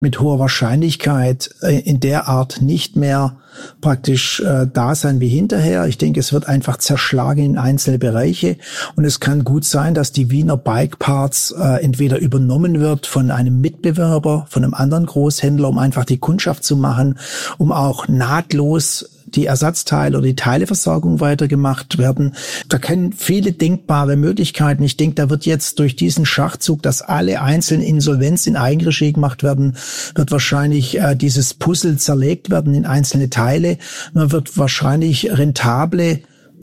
mit hoher Wahrscheinlichkeit in der Art nicht mehr praktisch da sein wie hinterher. Ich denke, es wird einfach zerschlagen in einzelne Bereiche und es kann gut sein, dass die Wiener Bike Parts entweder übernommen wird von einem Mitbewerber, von einem anderen Großhändler, um einfach die Kundschaft zu machen, um auch nahtlos die Ersatzteile oder die Teileversorgung weitergemacht werden. Da können viele denkbare Möglichkeiten. Ich denke, da wird jetzt durch diesen Schachzug, dass alle einzelnen Insolvenz in Eigenregie gemacht werden, wird wahrscheinlich dieses Puzzle zerlegt werden in einzelne Teile. Man wird wahrscheinlich rentable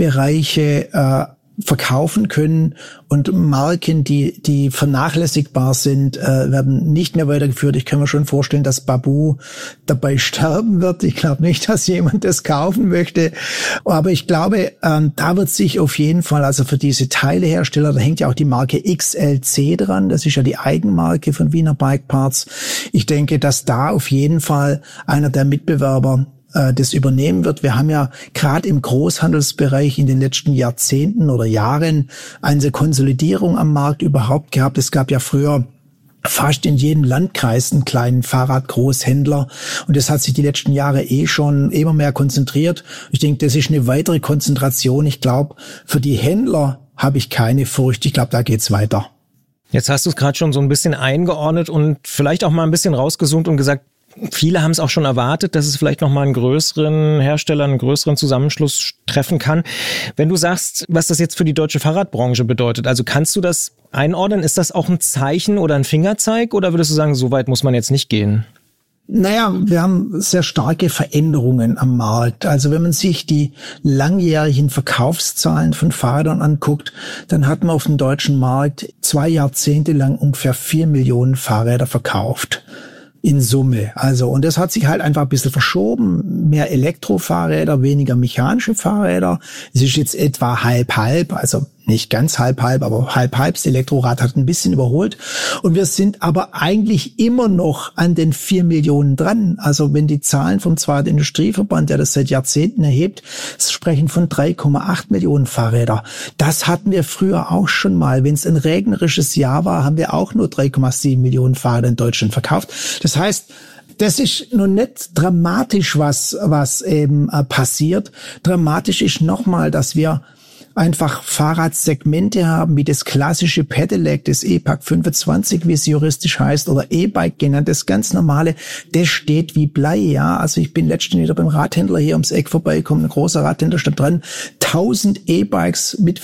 Bereiche verkaufen können und Marken, die vernachlässigbar sind, werden nicht mehr weitergeführt. Ich kann mir schon vorstellen, dass Babou dabei sterben wird. Ich glaube nicht, dass jemand das kaufen möchte. Aber ich glaube, da wird sich auf jeden Fall, also für diese Teilehersteller, da hängt ja auch die Marke XLC dran. Das ist ja die Eigenmarke von Wiener Bike Parts. Ich denke, dass da auf jeden Fall einer der Mitbewerber das übernehmen wird. Wir haben ja gerade im Großhandelsbereich in den letzten Jahrzehnten oder Jahren eine Konsolidierung am Markt überhaupt gehabt. Es gab ja früher fast in jedem Landkreis einen kleinen Fahrradgroßhändler und das hat sich die letzten Jahre schon immer mehr konzentriert. Ich denke, das ist eine weitere Konzentration. Ich glaube, für die Händler habe ich keine Furcht. Ich glaube, da geht's weiter. Jetzt hast du es gerade schon so ein bisschen eingeordnet und vielleicht auch mal ein bisschen rausgezoomt und gesagt, viele haben es auch schon erwartet, dass es vielleicht nochmal einen größeren Hersteller, einen größeren Zusammenschluss treffen kann. Wenn du sagst, was das jetzt für die deutsche Fahrradbranche bedeutet, also kannst du das einordnen? Ist das auch ein Zeichen oder ein Fingerzeig oder würdest du sagen, so weit muss man jetzt nicht gehen? Naja, wir haben sehr starke Veränderungen am Markt. Also wenn man sich die langjährigen Verkaufszahlen von Fahrrädern anguckt, dann hat man auf dem deutschen Markt 2 Jahrzehnte lang ungefähr 4 Millionen Fahrräder verkauft. In Summe. Also, und das hat sich halt einfach ein bisschen verschoben. Mehr Elektrofahrräder, weniger mechanische Fahrräder. Es ist jetzt etwa halb-halb, also nicht ganz halb-halb, aber halb-halb. Das Elektrorad hat ein bisschen überholt. Und wir sind aber eigentlich immer noch an den 4 Millionen dran. Also wenn die Zahlen vom Zweiten Industrieverband, der das seit Jahrzehnten erhebt, sprechen von 3,8 Millionen Fahrräder. Das hatten wir früher auch schon mal. Wenn es ein regnerisches Jahr war, haben wir auch nur 3,7 Millionen Fahrräder in Deutschland verkauft. Das heißt, das ist noch nicht dramatisch, was eben passiert. Dramatisch ist nochmal, dass wir einfach Fahrradsegmente haben, wie das klassische Pedelec, das E-Pack 25, wie es juristisch heißt, oder E-Bike genannt, das ganz normale, das steht wie Blei, ja. Also ich bin letztens wieder beim Radhändler hier ums Eck vorbeigekommen, ein großer Radhändler stand dran, 1000 E-Bikes mit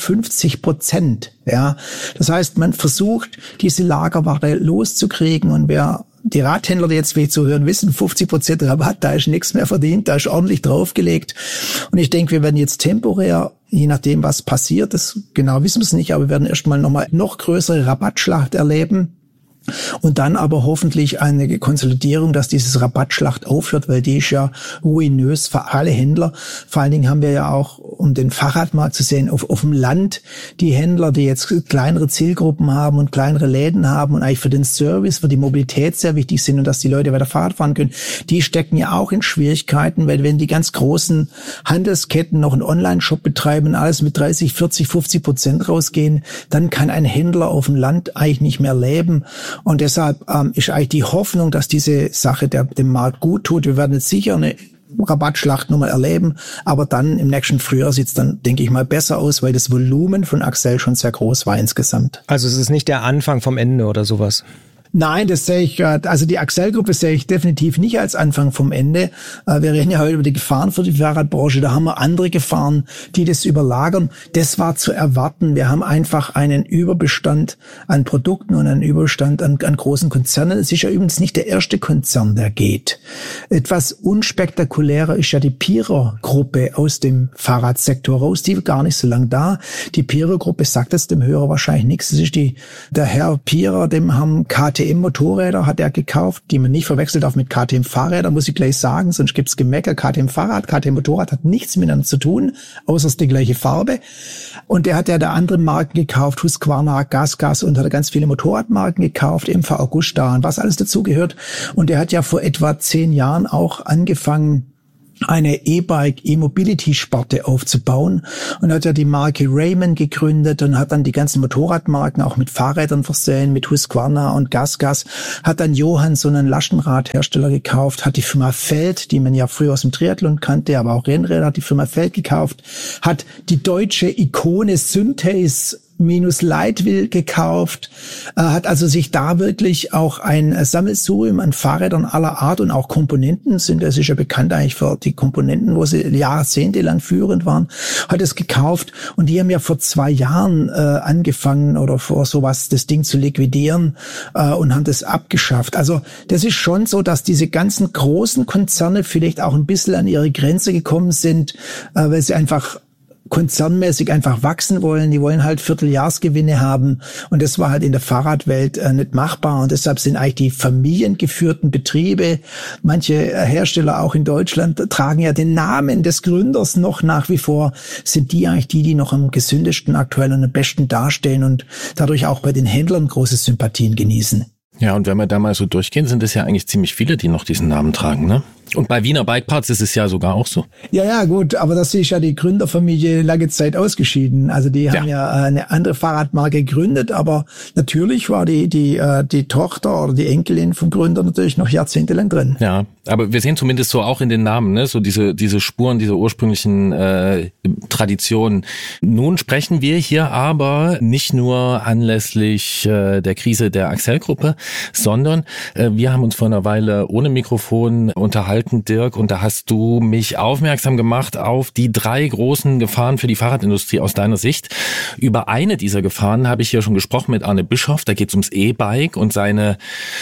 50%, ja. Das heißt, man versucht, diese Lagerware loszukriegen und wer die Radhändler, die jetzt vielleicht zuhören, wissen, 50% Rabatt, da ist nichts mehr verdient, da ist ordentlich draufgelegt. Und ich denke, wir werden jetzt temporär, je nachdem, was passiert, das genau wissen wir es nicht, aber wir werden erstmal noch größere Rabattschlacht erleben. Und dann aber hoffentlich eine Konsolidierung, dass dieses Rabattschlacht aufhört, weil die ist ja ruinös für alle Händler. Vor allen Dingen haben wir ja auch, um den Fahrradmarkt zu sehen, auf dem Land die Händler, die jetzt kleinere Zielgruppen haben und kleinere Läden haben und eigentlich für den Service, für die Mobilität sehr wichtig sind und dass die Leute weiter Fahrrad fahren können, die stecken ja auch in Schwierigkeiten, weil wenn die ganz großen Handelsketten noch einen Online-Shop betreiben und alles mit 30, 40, 50% rausgehen, dann kann ein Händler auf dem Land eigentlich nicht mehr leben. Und deshalb ist eigentlich die Hoffnung, dass diese Sache dem Markt gut tut. Wir werden jetzt sicher eine Rabattschlacht nochmal erleben, aber dann im nächsten Frühjahr sieht es dann, denke ich mal, besser aus, weil das Volumen von Accell schon sehr groß war insgesamt. Also es ist nicht der Anfang vom Ende oder sowas? Nein, das sehe ich, also die Accell-Gruppe sehe ich definitiv nicht als Anfang vom Ende. Wir reden ja heute über die Gefahren für die Fahrradbranche. Da haben wir andere Gefahren, die das überlagern. Das war zu erwarten. Wir haben einfach einen Überbestand an Produkten und einen Überbestand an großen Konzernen. Es ist ja übrigens nicht der erste Konzern, der geht. Etwas unspektakulärer ist ja die Pierer-Gruppe aus dem Fahrradsektor raus. Die war gar nicht so lange da. Die Pierer-Gruppe sagt jetzt dem Hörer wahrscheinlich nichts. Das ist der Herr Pierer, dem haben KTM-Motorräder hat er gekauft, die man nicht verwechselt darf mit KTM-Fahrrädern, muss ich gleich sagen, sonst gibt's Gemecker. KTM-Fahrrad, KTM-Motorrad hat nichts miteinander zu tun, außer es ist die gleiche Farbe. Und der hat ja da andere Marken gekauft, Husqvarna, GasGas und hat ganz viele Motorradmarken gekauft, MV Agusta und was alles dazugehört. Und der hat ja vor etwa 10 Jahren auch angefangen, eine E-Mobility-Sparte aufzubauen und hat ja die Marke Raymond gegründet und hat dann die ganzen Motorradmarken auch mit Fahrrädern versehen, mit Husqvarna und GasGas, hat dann Johansson, einen Lastenradhersteller, gekauft, hat die Firma Feld, die man ja früher aus dem Triathlon kannte, aber auch Rennräder, hat die Firma Feld gekauft, hat die deutsche Ikone Synthese Leitwill gekauft, hat also sich da wirklich auch ein Sammelsurium an Fahrrädern aller Art und auch Komponenten, das ist ja bekannt eigentlich für die Komponenten, wo sie jahrzehntelang führend waren, hat es gekauft und die haben ja vor 2 Jahren angefangen oder vor sowas das Ding zu liquidieren und haben das abgeschafft. Also das ist schon so, dass diese ganzen großen Konzerne vielleicht auch ein bisschen an ihre Grenze gekommen sind, weil sie einfach konzernmäßig einfach wachsen wollen. Die wollen halt Vierteljahresgewinne haben und das war halt in der Fahrradwelt nicht machbar und deshalb sind eigentlich die familiengeführten Betriebe, manche Hersteller auch in Deutschland tragen ja den Namen des Gründers noch nach wie vor, sind die eigentlich die noch am gesündesten aktuell und am besten dastehen und dadurch auch bei den Händlern große Sympathien genießen. Ja, und wenn wir da mal so durchgehen, sind es ja eigentlich ziemlich viele, die noch diesen Namen tragen, ne? Und bei Wiener Bikeparts ist es ja sogar auch so. Ja, gut, aber das ist ja die Gründerfamilie lange Zeit ausgeschieden. Also die haben ja eine andere Fahrradmarke gegründet, aber natürlich war die Tochter oder die Enkelin vom Gründer natürlich noch jahrzehntelang drin. Ja, aber wir sehen zumindest so auch in den Namen, ne, so diese Spuren, diese ursprünglichen Traditionen. Nun sprechen wir hier aber nicht nur anlässlich der Krise der Accell-Gruppe, sondern wir haben uns vor einer Weile ohne Mikrofon unterhalten, Dirk, und da hast du mich aufmerksam gemacht auf die 3 großen Gefahren für die Fahrradindustrie aus deiner Sicht. Über eine dieser Gefahren habe ich hier schon gesprochen mit Arne Bischoff. Da geht es ums E-Bike und seine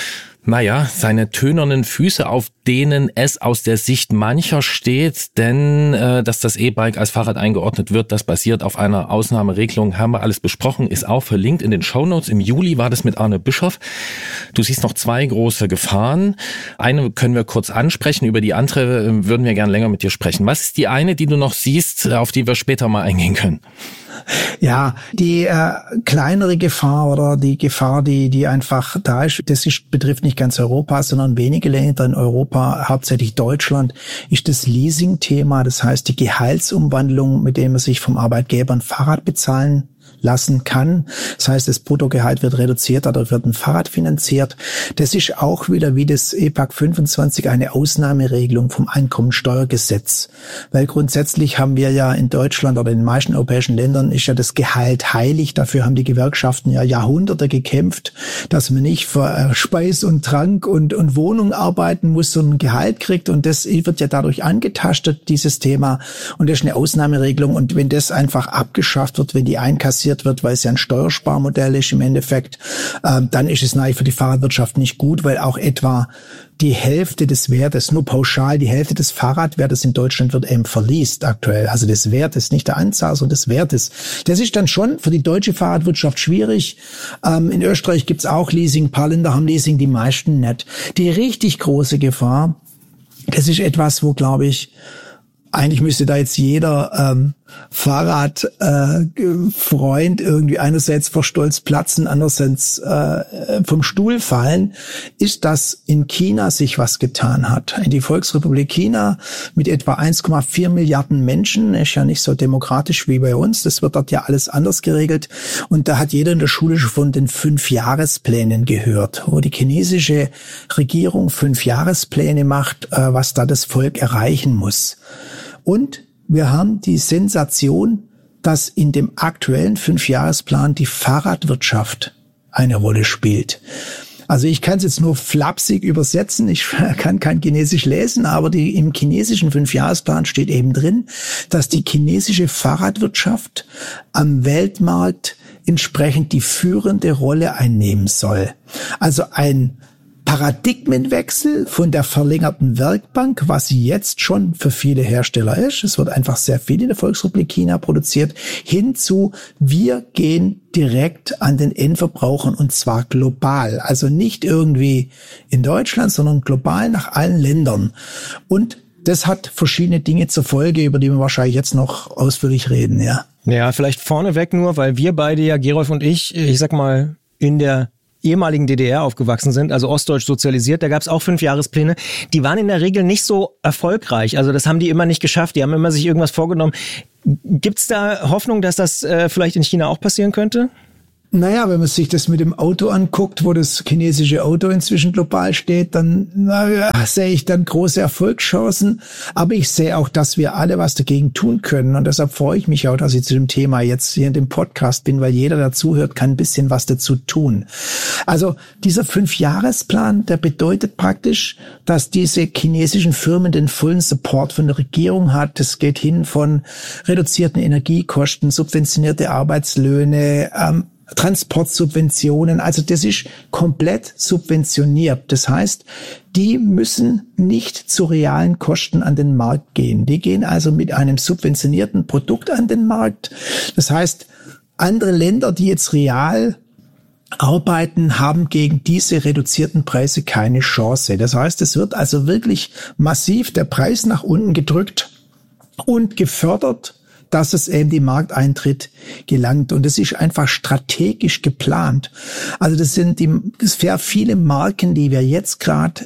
tönernen Füße, auf denen es aus der Sicht mancher steht, denn dass das E-Bike als Fahrrad eingeordnet wird, das basiert auf einer Ausnahmeregelung, haben wir alles besprochen, ist auch verlinkt in den Shownotes. Im Juli war das mit Arne Bischoff. Du siehst noch 2 große Gefahren. Eine können wir kurz ansprechen, über die andere würden wir gern länger mit dir sprechen. Was ist die eine, die du noch siehst, auf die wir später mal eingehen können? Ja, die kleinere Gefahr oder die Gefahr, die einfach da ist, betrifft nicht ganz Europa, sondern wenige Länder in Europa, hauptsächlich Deutschland, ist das Leasing-Thema. Das heißt, die Gehaltsumwandlung, mit dem man sich vom Arbeitgeber ein Fahrrad bezahlen lassen kann. Das heißt, das Bruttogehalt wird reduziert oder wird ein Fahrrad finanziert. Das ist auch wieder wie das EPAG 25 eine Ausnahmeregelung vom Einkommensteuergesetz. Weil grundsätzlich haben wir ja in Deutschland oder in den meisten europäischen Ländern ist ja das Gehalt heilig. Dafür haben die Gewerkschaften ja Jahrhunderte gekämpft, dass man nicht für Speis und Trank und Wohnung arbeiten muss, sondern Gehalt kriegt. Und das wird ja dadurch angetastet, dieses Thema. Und das ist eine Ausnahmeregelung. Und wenn das einfach abgeschafft wird, wenn die einkassiert wird, weil es ja ein Steuersparmodell ist im Endeffekt, dann ist es natürlich für die Fahrradwirtschaft nicht gut, weil auch etwa die Hälfte des Wertes, nur pauschal die Hälfte des Fahrradwertes in Deutschland wird eben verleast aktuell. Also des Wertes, nicht der Anzahl, sondern des Wertes. Das ist dann schon für die deutsche Fahrradwirtschaft schwierig. In Österreich gibt's auch Leasing, ein paar Länder haben Leasing, die meisten nicht. Die richtig große Gefahr, das ist etwas, wo, glaube ich, eigentlich müsste da jetzt jeder Fahrradfreund irgendwie einerseits vor Stolz platzen, andererseits vom Stuhl fallen, ist, dass in China sich was getan hat. In die Volksrepublik China mit etwa 1,4 Milliarden Menschen, ist ja nicht so demokratisch wie bei uns, das wird dort ja alles anders geregelt. Und da hat jeder in der Schule schon von den 5-Jahresplänen gehört, wo die chinesische Regierung 5-Jahrespläne macht, was da das Volk erreichen muss. Und wir haben die Sensation, dass in dem aktuellen 5-Jahresplan die Fahrradwirtschaft eine Rolle spielt. Also ich kann es jetzt nur flapsig übersetzen, ich kann kein Chinesisch lesen, aber im chinesischen 5-Jahresplan steht eben drin, dass die chinesische Fahrradwirtschaft am Weltmarkt entsprechend die führende Rolle einnehmen soll. Also ein Paradigmenwechsel von der verlängerten Werkbank, was sie jetzt schon für viele Hersteller ist. Es wird einfach sehr viel in der Volksrepublik China produziert, hin zu, wir gehen direkt an den Endverbrauchern und zwar global. Also nicht irgendwie in Deutschland, sondern global nach allen Ländern. Und das hat verschiedene Dinge zur Folge, über die wir wahrscheinlich jetzt noch ausführlich reden, ja. Ja, vielleicht vorneweg nur, weil wir beide ja, Gerolf und ich sag mal, in der ehemaligen DDR aufgewachsen sind, also ostdeutsch sozialisiert, da gab es auch 5-Jahrespläne. Die waren in der Regel nicht so erfolgreich. Also das haben die immer nicht geschafft. Die haben immer sich irgendwas vorgenommen. Gibt's da Hoffnung, dass das vielleicht in China auch passieren könnte? Naja, wenn man sich das mit dem Auto anguckt, wo das chinesische Auto inzwischen global steht, dann sehe ich dann große Erfolgschancen. Aber ich sehe auch, dass wir alle was dagegen tun können. Und deshalb freue ich mich auch, dass ich zu dem Thema jetzt hier in dem Podcast bin, weil jeder, der zuhört, kann ein bisschen was dazu tun. Also dieser 5-Jahresplan, der bedeutet praktisch, dass diese chinesischen Firmen den vollen Support von der Regierung hat. Es geht hin von reduzierten Energiekosten, subventionierte Arbeitslöhne, Transportsubventionen, also das ist komplett subventioniert. Das heißt, die müssen nicht zu realen Kosten an den Markt gehen. Die gehen also mit einem subventionierten Produkt an den Markt. Das heißt, andere Länder, die jetzt real arbeiten, haben gegen diese reduzierten Preise keine Chance. Das heißt, es wird also wirklich massiv der Preis nach unten gedrückt und gefördert, dass es eben die Markteintritt gelangt. Und es ist einfach strategisch geplant. Also das sind sehr viele Marken, die wir jetzt gerade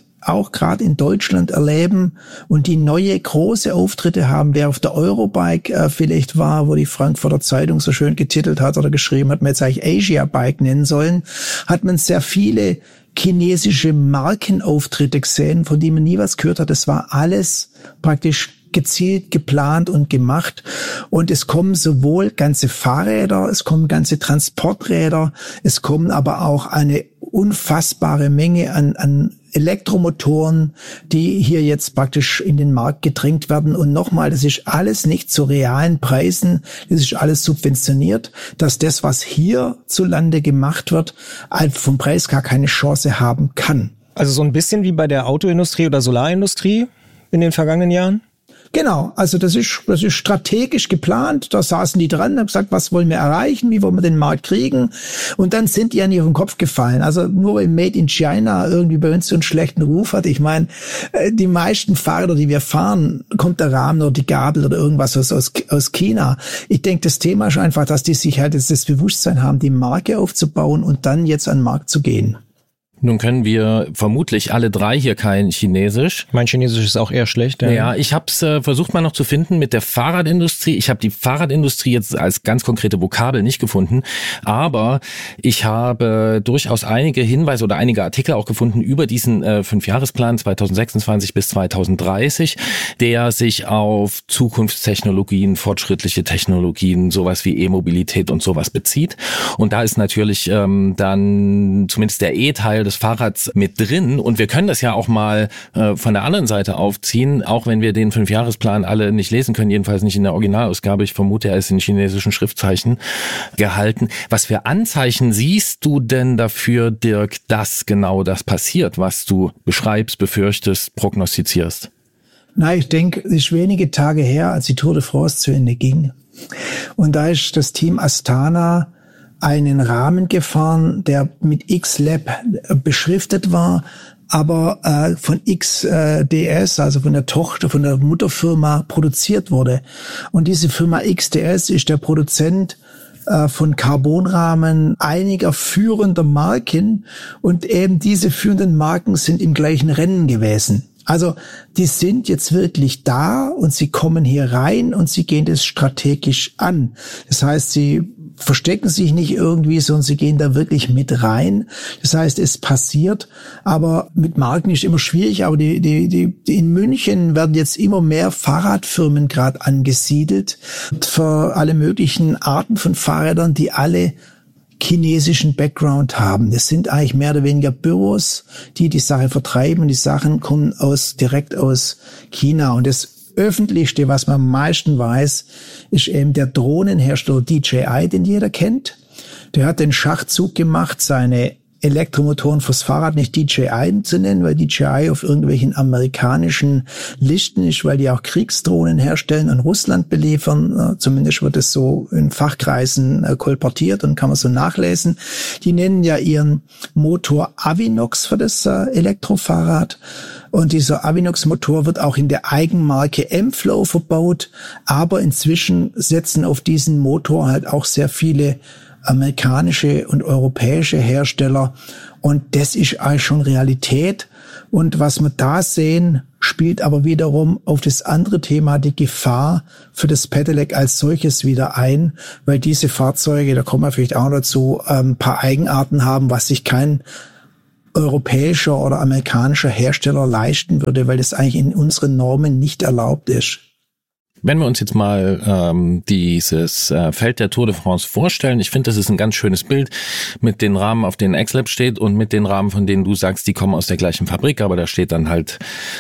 in Deutschland erleben und die neue große Auftritte haben. Wer auf der Eurobike vielleicht war, wo die Frankfurter Zeitung so schön getitelt hat oder geschrieben hat, man jetzt eigentlich Asia Bike nennen sollen, hat man sehr viele chinesische Markenauftritte gesehen, von denen man nie was gehört hat. Das war alles praktisch gezielt geplant und gemacht. Und es kommen sowohl ganze Fahrräder, es kommen ganze Transporträder, es kommen aber auch eine unfassbare Menge an Elektromotoren, die hier jetzt praktisch in den Markt gedrängt werden. Und nochmal, das ist alles nicht zu realen Preisen, das ist alles subventioniert, dass das, was hier zu Lande gemacht wird, vom Preis gar keine Chance haben kann. Also so ein bisschen wie bei der Autoindustrie oder Solarindustrie in den vergangenen Jahren? Genau, also das ist strategisch geplant. Da saßen die dran, haben gesagt, was wollen wir erreichen, wie wollen wir den Markt kriegen? Und dann sind die an ihren Kopf gefallen. Also nur weil Made in China irgendwie bei uns so einen schlechten Ruf hat. Ich meine, die meisten Fahrräder, die wir fahren, kommt der Rahmen oder die Gabel oder irgendwas aus China. Ich denke, das Thema ist einfach, dass die sich halt jetzt das Bewusstsein haben, die Marke aufzubauen und dann jetzt an den Markt zu gehen. Nun können wir vermutlich alle drei hier kein Chinesisch. Mein Chinesisch ist auch eher schlecht. Ja, ich habe es versucht mal noch zu finden mit der Fahrradindustrie. Ich habe die Fahrradindustrie jetzt als ganz konkrete Vokabel nicht gefunden, aber ich habe durchaus einige Hinweise oder einige Artikel auch gefunden über diesen 5-Jahresplan 2026 bis 2030, der sich auf Zukunftstechnologien, fortschrittliche Technologien, sowas wie E-Mobilität und sowas bezieht. Und da ist natürlich dann zumindest der E-Teil des Fahrrads mit drin, und wir können das ja auch mal von der anderen Seite aufziehen, auch wenn wir den 5-Jahresplan alle nicht lesen können, jedenfalls nicht in der Originalausgabe. Ich vermute, er ist in chinesischen Schriftzeichen gehalten. Was für Anzeichen siehst du denn dafür, Dirk, dass genau das passiert, was du beschreibst, befürchtest, prognostizierst? Na, ich denke, es ist wenige Tage her, als die Tour de France zu Ende ging. Und da ist das Team Astana einen Rahmen gefahren, der mit X-Lab beschriftet war, aber von XDS, also von der Tochter, von der Mutterfirma produziert wurde. Und diese Firma XDS ist der Produzent von Carbonrahmen einiger führender Marken, und eben diese führenden Marken sind im gleichen Rennen gewesen. Also die sind jetzt wirklich da und sie kommen hier rein und sie gehen das strategisch an. Das heißt, sie verstecken sich nicht irgendwie, sondern sie gehen da wirklich mit rein. Das heißt, es passiert, aber mit Marken ist immer schwierig. Aber die in München werden jetzt immer mehr Fahrradfirmen gerade angesiedelt für alle möglichen Arten von Fahrrädern, die alle chinesischen Background haben. Das sind eigentlich mehr oder weniger Büros, die Sache vertreiben. Die Sachen kommen direkt aus China. Und das Öffentlichste, was man am meisten weiß, ist eben der Drohnenhersteller DJI, den jeder kennt. Der hat den Schachzug gemacht, seine Elektromotoren fürs Fahrrad nicht DJI zu nennen, weil DJI auf irgendwelchen amerikanischen Listen ist, weil die auch Kriegsdrohnen herstellen und Russland beliefern. Zumindest wird es so in Fachkreisen kolportiert und kann man so nachlesen. Die nennen ja ihren Motor Avinox für das Elektrofahrrad. Und dieser Avinox-Motor wird auch in der Eigenmarke M-Flow verbaut. Aber inzwischen setzen auf diesen Motor halt auch sehr viele amerikanische und europäische Hersteller. Und das ist eigentlich schon Realität. Und was wir da sehen, spielt aber wiederum auf das andere Thema, die Gefahr für das Pedelec als solches wieder ein, weil diese Fahrzeuge, da kommen wir vielleicht auch dazu, ein paar Eigenarten haben, was sich kein europäischer oder amerikanischer Hersteller leisten würde, weil das eigentlich in unseren Normen nicht erlaubt ist. Wenn wir uns jetzt mal dieses Feld der Tour de France vorstellen, ich finde, das ist ein ganz schönes Bild mit den Rahmen, auf denen X-Lab steht und mit den Rahmen, von denen du sagst, die kommen aus der gleichen Fabrik, aber da steht dann halt,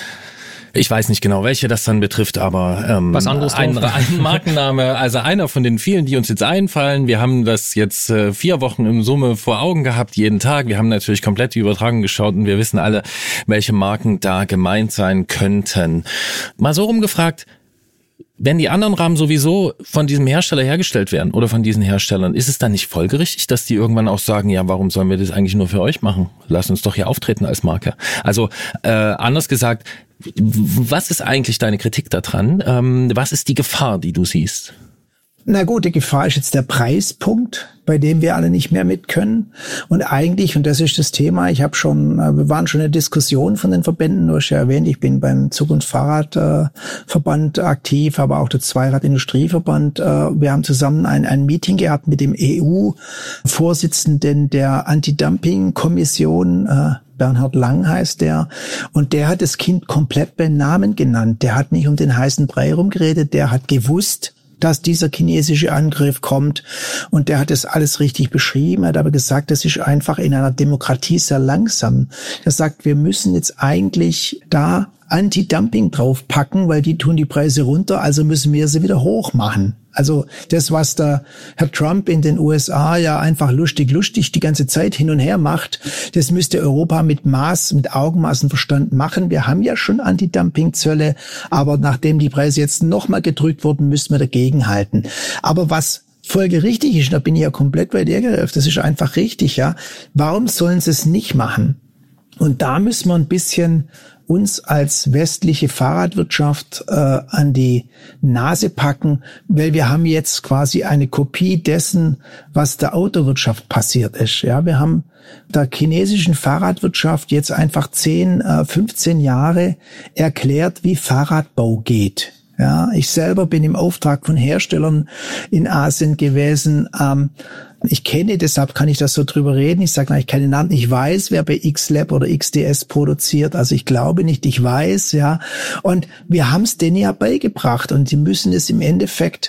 ich weiß nicht genau, welche das dann betrifft, aber was anderes ein Markenname, also einer von den vielen, die uns jetzt einfallen. Wir haben das jetzt 4 Wochen in Summe vor Augen gehabt, jeden Tag. Wir haben natürlich komplett die Übertragung geschaut und wir wissen alle, welche Marken da gemeint sein könnten. Mal so rumgefragt, wenn die anderen Rahmen sowieso von diesem Hersteller hergestellt werden oder von diesen Herstellern, ist es dann nicht folgerichtig, dass die irgendwann auch sagen, ja, warum sollen wir das eigentlich nur für euch machen? Lass uns doch hier auftreten als Marke. Also anders gesagt, was ist eigentlich deine Kritik daran? Was ist die Gefahr, die du siehst? Na gut, die Gefahr ist jetzt der Preispunkt, bei dem wir alle nicht mehr mit können. Und eigentlich, und das ist das Thema, wir waren schon in der Diskussion von den Verbänden, du hast ja erwähnt, ich bin beim Zug- und Fahrradverband aktiv, aber auch der Zweiradindustrieverband. Wir haben zusammen ein Meeting gehabt mit dem EU-Vorsitzenden der Anti-Dumping-Kommission, Bernhard Lang heißt der, und der hat das Kind komplett beim Namen genannt. Der hat nicht um den heißen Brei rumgeredet, der hat gewusst, dass dieser chinesische Angriff kommt, und der hat das alles richtig beschrieben. Er hat aber gesagt, das ist einfach in einer Demokratie sehr langsam. Er sagt, wir müssen jetzt eigentlich da Anti-Dumping draufpacken, weil die tun die Preise runter, also müssen wir sie wieder hoch machen. Also das, was der Herr Trump in den USA ja einfach lustig die ganze Zeit hin und her macht, das müsste Europa mit Augenmaß und Verstand machen. Wir haben ja schon Anti-Dumping-Zölle, aber nachdem die Preise jetzt nochmal gedrückt wurden, müssen wir dagegenhalten. Aber was folgerichtig ist, da bin ich ja komplett bei dir, Gerolf, das ist einfach richtig, ja. Warum sollen sie es nicht machen? Und da müssen wir ein bisschen uns als westliche Fahrradwirtschaft an die Nase packen, weil wir haben jetzt quasi eine Kopie dessen, was der Autowirtschaft passiert ist. Ja, wir haben der chinesischen Fahrradwirtschaft jetzt einfach 10, 15 Jahre erklärt, wie Fahrradbau geht. Ja, ich selber bin im Auftrag von Herstellern in Asien gewesen. Ich kenne, deshalb kann ich das so drüber reden. Ich sage eigentlich keine Namen. Ich weiß, wer bei X-Lab oder XDS produziert. Also ich glaube nicht, ich weiß, ja. Und wir haben es denen ja beigebracht und sie müssen es im Endeffekt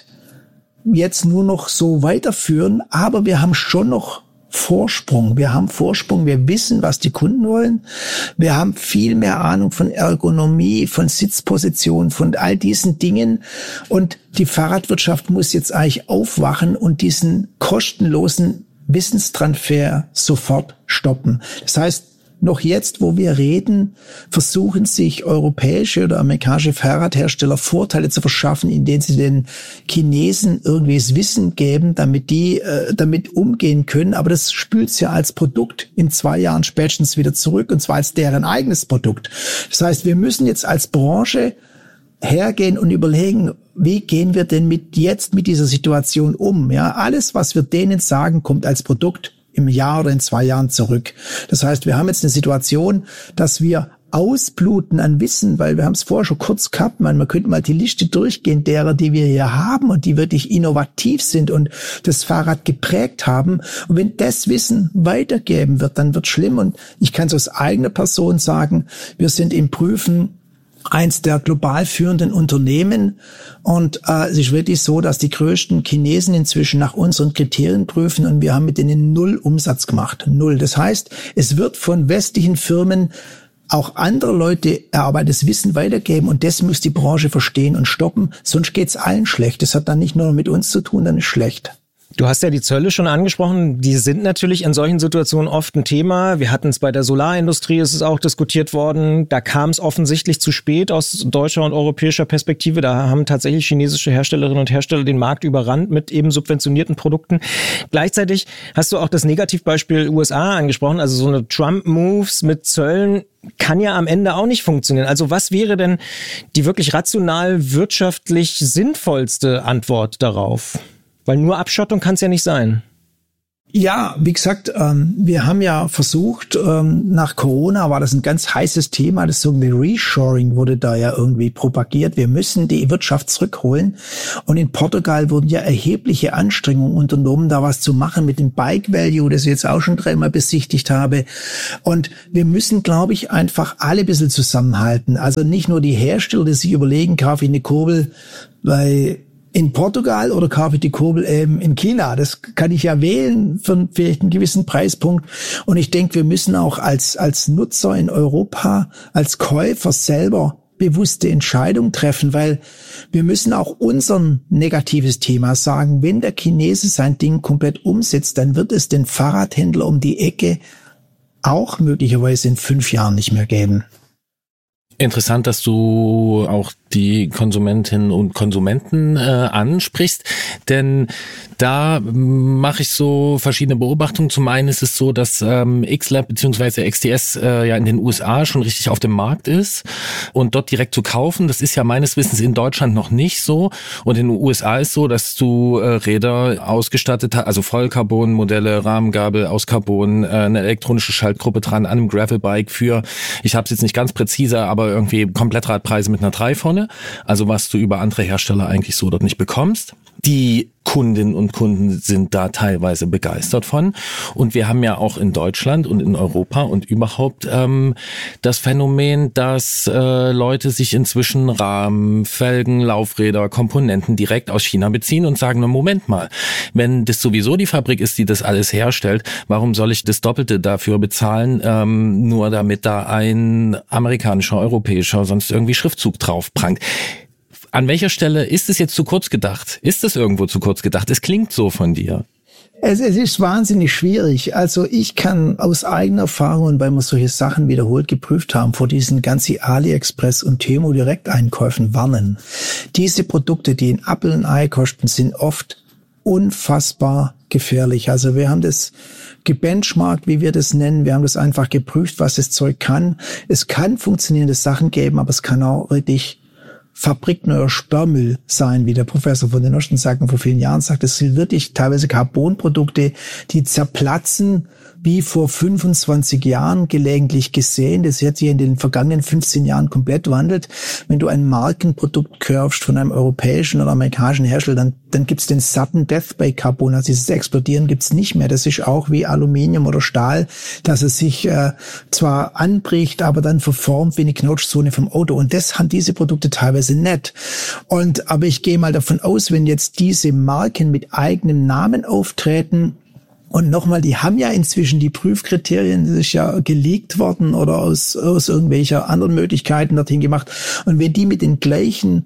jetzt nur noch so weiterführen. Aber wir haben schon noch Vorsprung. Wir haben Vorsprung. Wir wissen, was die Kunden wollen. Wir haben viel mehr Ahnung von Ergonomie, von Sitzposition, von all diesen Dingen. Und die Fahrradwirtschaft muss jetzt eigentlich aufwachen und diesen kostenlosen Wissenstransfer sofort stoppen. Das heißt, noch jetzt, wo wir reden, versuchen sich europäische oder amerikanische Fahrradhersteller Vorteile zu verschaffen, indem sie den Chinesen irgendwie das Wissen geben, damit die damit umgehen können. Aber das spült ja als Produkt in 2 Jahren spätestens wieder zurück, und zwar als deren eigenes Produkt. Das heißt, wir müssen jetzt als Branche hergehen und überlegen, wie gehen wir denn mit dieser Situation um? Ja, alles, was wir denen sagen, kommt als Produkt im Jahr oder in 2 Jahren zurück. Das heißt, wir haben jetzt eine Situation, dass wir ausbluten an Wissen, weil wir haben es vorher schon kurz gehabt, man könnte mal die Liste durchgehen derer, die wir hier haben und die wirklich innovativ sind und das Fahrrad geprägt haben. Und wenn das Wissen weitergeben wird, dann wird es schlimm. Und ich kann es aus eigener Person sagen, wir sind im Prüfen eins der global führenden Unternehmen, und es ist wirklich so, dass die größten Chinesen inzwischen nach unseren Kriterien prüfen, und wir haben mit denen 0 Umsatz gemacht. 0. Das heißt, es wird von westlichen Firmen auch andere Leute erarbeitetes Wissen weitergeben, und das muss die Branche verstehen und stoppen, sonst geht's allen schlecht. Das hat dann nicht nur mit uns zu tun, dann ist schlecht. Du hast ja die Zölle schon angesprochen, die sind natürlich in solchen Situationen oft ein Thema. Wir hatten es bei der Solarindustrie, ist es auch diskutiert worden. Da kam es offensichtlich zu spät aus deutscher und europäischer Perspektive. Da haben tatsächlich chinesische Herstellerinnen und Hersteller den Markt überrannt mit eben subventionierten Produkten. Gleichzeitig hast du auch das Negativbeispiel USA angesprochen, also so eine Trump-Moves mit Zöllen kann ja am Ende auch nicht funktionieren. Also was wäre denn die wirklich rational wirtschaftlich sinnvollste Antwort darauf? Weil nur Abschottung kann es ja nicht sein. Ja, wie gesagt, wir haben ja versucht, nach Corona war das ein ganz heißes Thema, das sogenannte Reshoring wurde da ja irgendwie propagiert. Wir müssen die Wirtschaft zurückholen. Und in Portugal wurden ja erhebliche Anstrengungen unternommen, da was zu machen mit dem Bike Value, das ich jetzt auch schon 3-mal besichtigt habe. Und wir müssen, glaube ich, einfach alle ein bisschen zusammenhalten. Also nicht nur die Hersteller, die sich überlegen, kaufe ich eine Kurbel in Portugal oder kaufe ich die Kurbel in China. Das kann ich ja wählen für vielleicht einen gewissen Preispunkt. Und ich denke, wir müssen auch als Nutzer in Europa, als Käufer selber bewusste Entscheidungen treffen, weil wir müssen auch unser negatives Thema sagen. Wenn der Chinese sein Ding komplett umsetzt, dann wird es den Fahrradhändler um die Ecke auch möglicherweise in 5 Jahren nicht mehr geben. Interessant, dass du auch die Konsumentinnen und Konsumenten ansprichst, denn da mache ich so verschiedene Beobachtungen. Zum einen ist es so, dass XLab bzw. XTS ja in den USA schon richtig auf dem Markt ist und dort direkt zu kaufen. Das ist ja meines Wissens in Deutschland noch nicht so. Und in den USA ist so, dass du Räder ausgestattet hast, also Vollcarbon-Modelle, Rahmengabel aus Carbon, eine elektronische Schaltgruppe dran an einem Gravelbike für, ich habe es jetzt nicht ganz präzise, aber irgendwie Komplettradpreise mit einer 3 vorne. Also was du über andere Hersteller eigentlich so dort nicht bekommst. Die Kundinnen und Kunden sind da teilweise begeistert von. Und wir haben ja auch in Deutschland und in Europa und überhaupt das Phänomen, dass Leute sich inzwischen Rahmen, Felgen, Laufräder, Komponenten direkt aus China beziehen und sagen, na Moment mal, wenn das sowieso die Fabrik ist, die das alles herstellt, warum soll ich das Doppelte dafür bezahlen, nur damit da ein amerikanischer, europäischer, sonst irgendwie Schriftzug drauf prangt? An welcher Stelle ist es jetzt zu kurz gedacht? Ist es irgendwo zu kurz gedacht? Es klingt so von dir. Es ist wahnsinnig schwierig. Also ich kann aus eigener Erfahrung, und weil wir solche Sachen wiederholt geprüft haben, vor diesen ganzen AliExpress und Temu Direkteinkäufen warnen. Diese Produkte, die ein Apfel und Ei kosten, sind oft unfassbar gefährlich. Also wir haben das gebenchmarkt, wie wir das nennen. Wir haben das einfach geprüft, was das Zeug kann. Es kann funktionierende Sachen geben, aber es kann auch wirklich fabrikneuer Sperrmüll sein, wie der Professor von den Osten sagt und vor vielen Jahren sagt. Das sind wirklich teilweise Carbonprodukte, die zerplatzen, wie vor 25 Jahren gelegentlich gesehen. Das hat sich in den vergangenen 15 Jahren komplett wandelt. Wenn du ein Markenprodukt kaufst von einem europäischen oder amerikanischen Hersteller, dann gibt's den Sudden Death bei Carbon. Also dieses Explodieren gibt's nicht mehr. Das ist auch wie Aluminium oder Stahl, dass es sich zwar anbricht, aber dann verformt wie eine Knautschzone vom Auto. Und das haben diese Produkte teilweise nicht. Aber ich gehe mal davon aus, wenn jetzt diese Marken mit eigenem Namen auftreten, und nochmal, die haben ja inzwischen die Prüfkriterien, das ist ja geleakt worden oder aus irgendwelcher anderen Möglichkeiten dorthin gemacht. Und wenn die mit den gleichen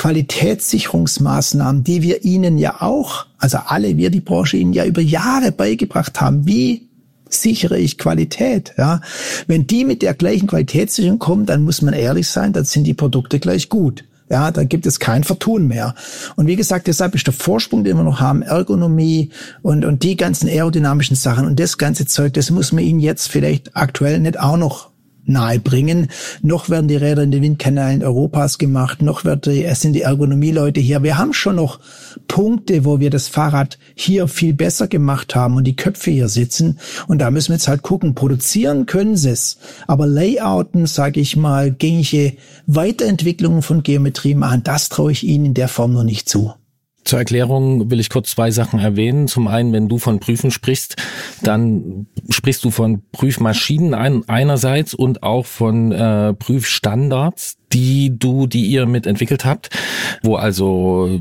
Qualitätssicherungsmaßnahmen, die wir ihnen ja auch, also alle wir, die Branche, ihnen ja über Jahre beigebracht haben, wie sichere ich Qualität, ja. Wenn die mit der gleichen Qualitätssicherung kommen, dann muss man ehrlich sein, dann sind die Produkte gleich gut. Ja, da gibt es kein Vertun mehr. Und wie gesagt, deshalb ist der Vorsprung, den wir noch haben, Ergonomie und die ganzen aerodynamischen Sachen und das ganze Zeug, das muss man ihnen jetzt vielleicht aktuell nicht auch noch nahe bringen. Noch werden die Räder in den Windkanälen Europas gemacht, noch sind die Ergonomieleute hier. Wir haben schon noch Punkte, wo wir das Fahrrad hier viel besser gemacht haben und die Köpfe hier sitzen. Und da müssen wir jetzt halt gucken. Produzieren können sie es, aber Layouten, sage ich mal, gängige Weiterentwicklungen von Geometrie machen, das traue ich ihnen in der Form noch nicht zu. Zur Erklärung will ich kurz 2 Sachen erwähnen. Zum einen, wenn du von Prüfen sprichst, dann sprichst du von Prüfmaschinen einerseits und auch von Prüfstandards, die ihr mitentwickelt habt, wo also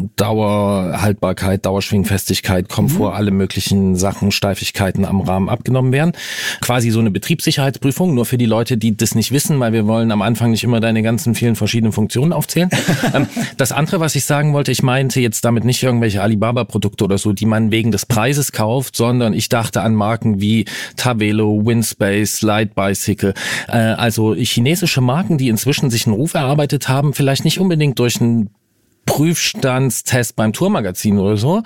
Dauerhaltbarkeit, Dauerschwingfestigkeit, Komfort, alle möglichen Sachen, Steifigkeiten am Rahmen abgenommen werden. Quasi so eine Betriebssicherheitsprüfung, nur für die Leute, die das nicht wissen, weil wir wollen am Anfang nicht immer deine ganzen vielen verschiedenen Funktionen aufzählen. Das andere, was ich sagen wollte, ich meinte jetzt damit nicht irgendwelche Alibaba-Produkte oder so, die man wegen des Preises kauft, sondern ich dachte an Marken wie Tavelo, Winspace, Light Bicycle, also chinesische Marken, die inzwischen sich einen Ruf erarbeitet haben, vielleicht nicht unbedingt durch einen Prüfstandstest beim Tourmagazin oder so,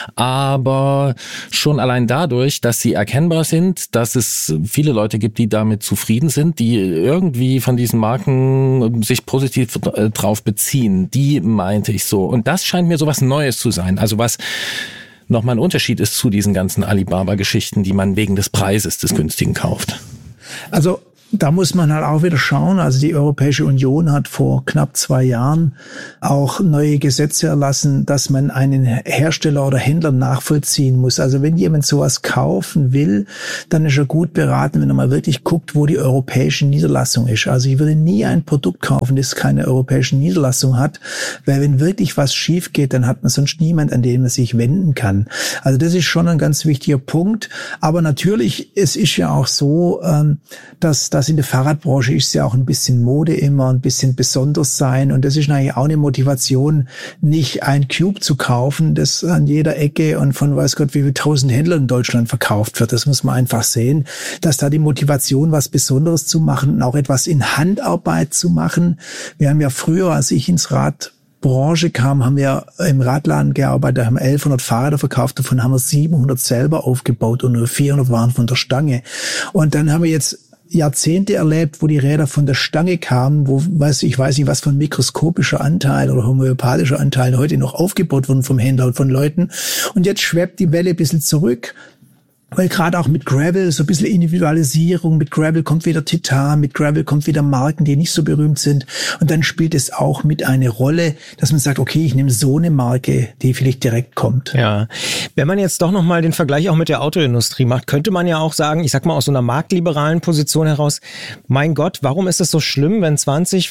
aber schon allein dadurch, dass sie erkennbar sind, dass es viele Leute gibt, die damit zufrieden sind, die irgendwie von diesen Marken sich positiv drauf beziehen, die meinte ich so. Und das scheint mir so was Neues zu sein, also was nochmal ein Unterschied ist zu diesen ganzen Alibaba-Geschichten, die man wegen des Preises des günstigen kauft. Also da muss man halt auch wieder schauen. Also die Europäische Union hat vor knapp 2 Jahren auch neue Gesetze erlassen, dass man einen Hersteller oder Händler nachvollziehen muss. Also wenn jemand sowas kaufen will, dann ist er gut beraten, wenn er mal wirklich guckt, wo die europäische Niederlassung ist. Also ich würde nie ein Produkt kaufen, das keine europäische Niederlassung hat, weil wenn wirklich was schief geht, dann hat man sonst niemand, an den man sich wenden kann. Also das ist schon ein ganz wichtiger Punkt. Aber natürlich, es ist ja auch so, dass in der Fahrradbranche ist ja auch ein bisschen Mode immer, ein bisschen besonders sein. Und das ist eigentlich auch eine Motivation, nicht ein Cube zu kaufen, das an jeder Ecke und von weiß Gott wie viel 1000 Händlern in Deutschland verkauft wird. Das muss man einfach sehen, dass da die Motivation, was Besonderes zu machen und auch etwas in Handarbeit zu machen. Wir haben ja früher, als ich ins Radbranche kam, haben wir im Radladen gearbeitet, haben 1100 Fahrräder verkauft, davon haben wir 700 selber aufgebaut und nur 400 waren von der Stange. Und dann haben wir jetzt Jahrzehnte erlebt, wo die Räder von der Stange kamen, wo ich weiß nicht, was von mikroskopischer Anteil oder homöopathischer Anteil heute noch aufgebaut wurden vom Händler und von Leuten. Und jetzt schwebt die Welle ein bisschen zurück. Weil gerade auch mit Gravel so ein bisschen Individualisierung, mit Gravel kommt wieder Titan, mit Gravel kommt wieder Marken, die nicht so berühmt sind. Und dann spielt es auch mit eine Rolle, dass man sagt, okay, ich nehme so eine Marke, die vielleicht direkt kommt. Ja, wenn man jetzt doch nochmal den Vergleich auch mit der Autoindustrie macht, könnte man ja auch sagen, ich sag mal aus so einer marktliberalen Position heraus, mein Gott, warum ist es so schlimm, wenn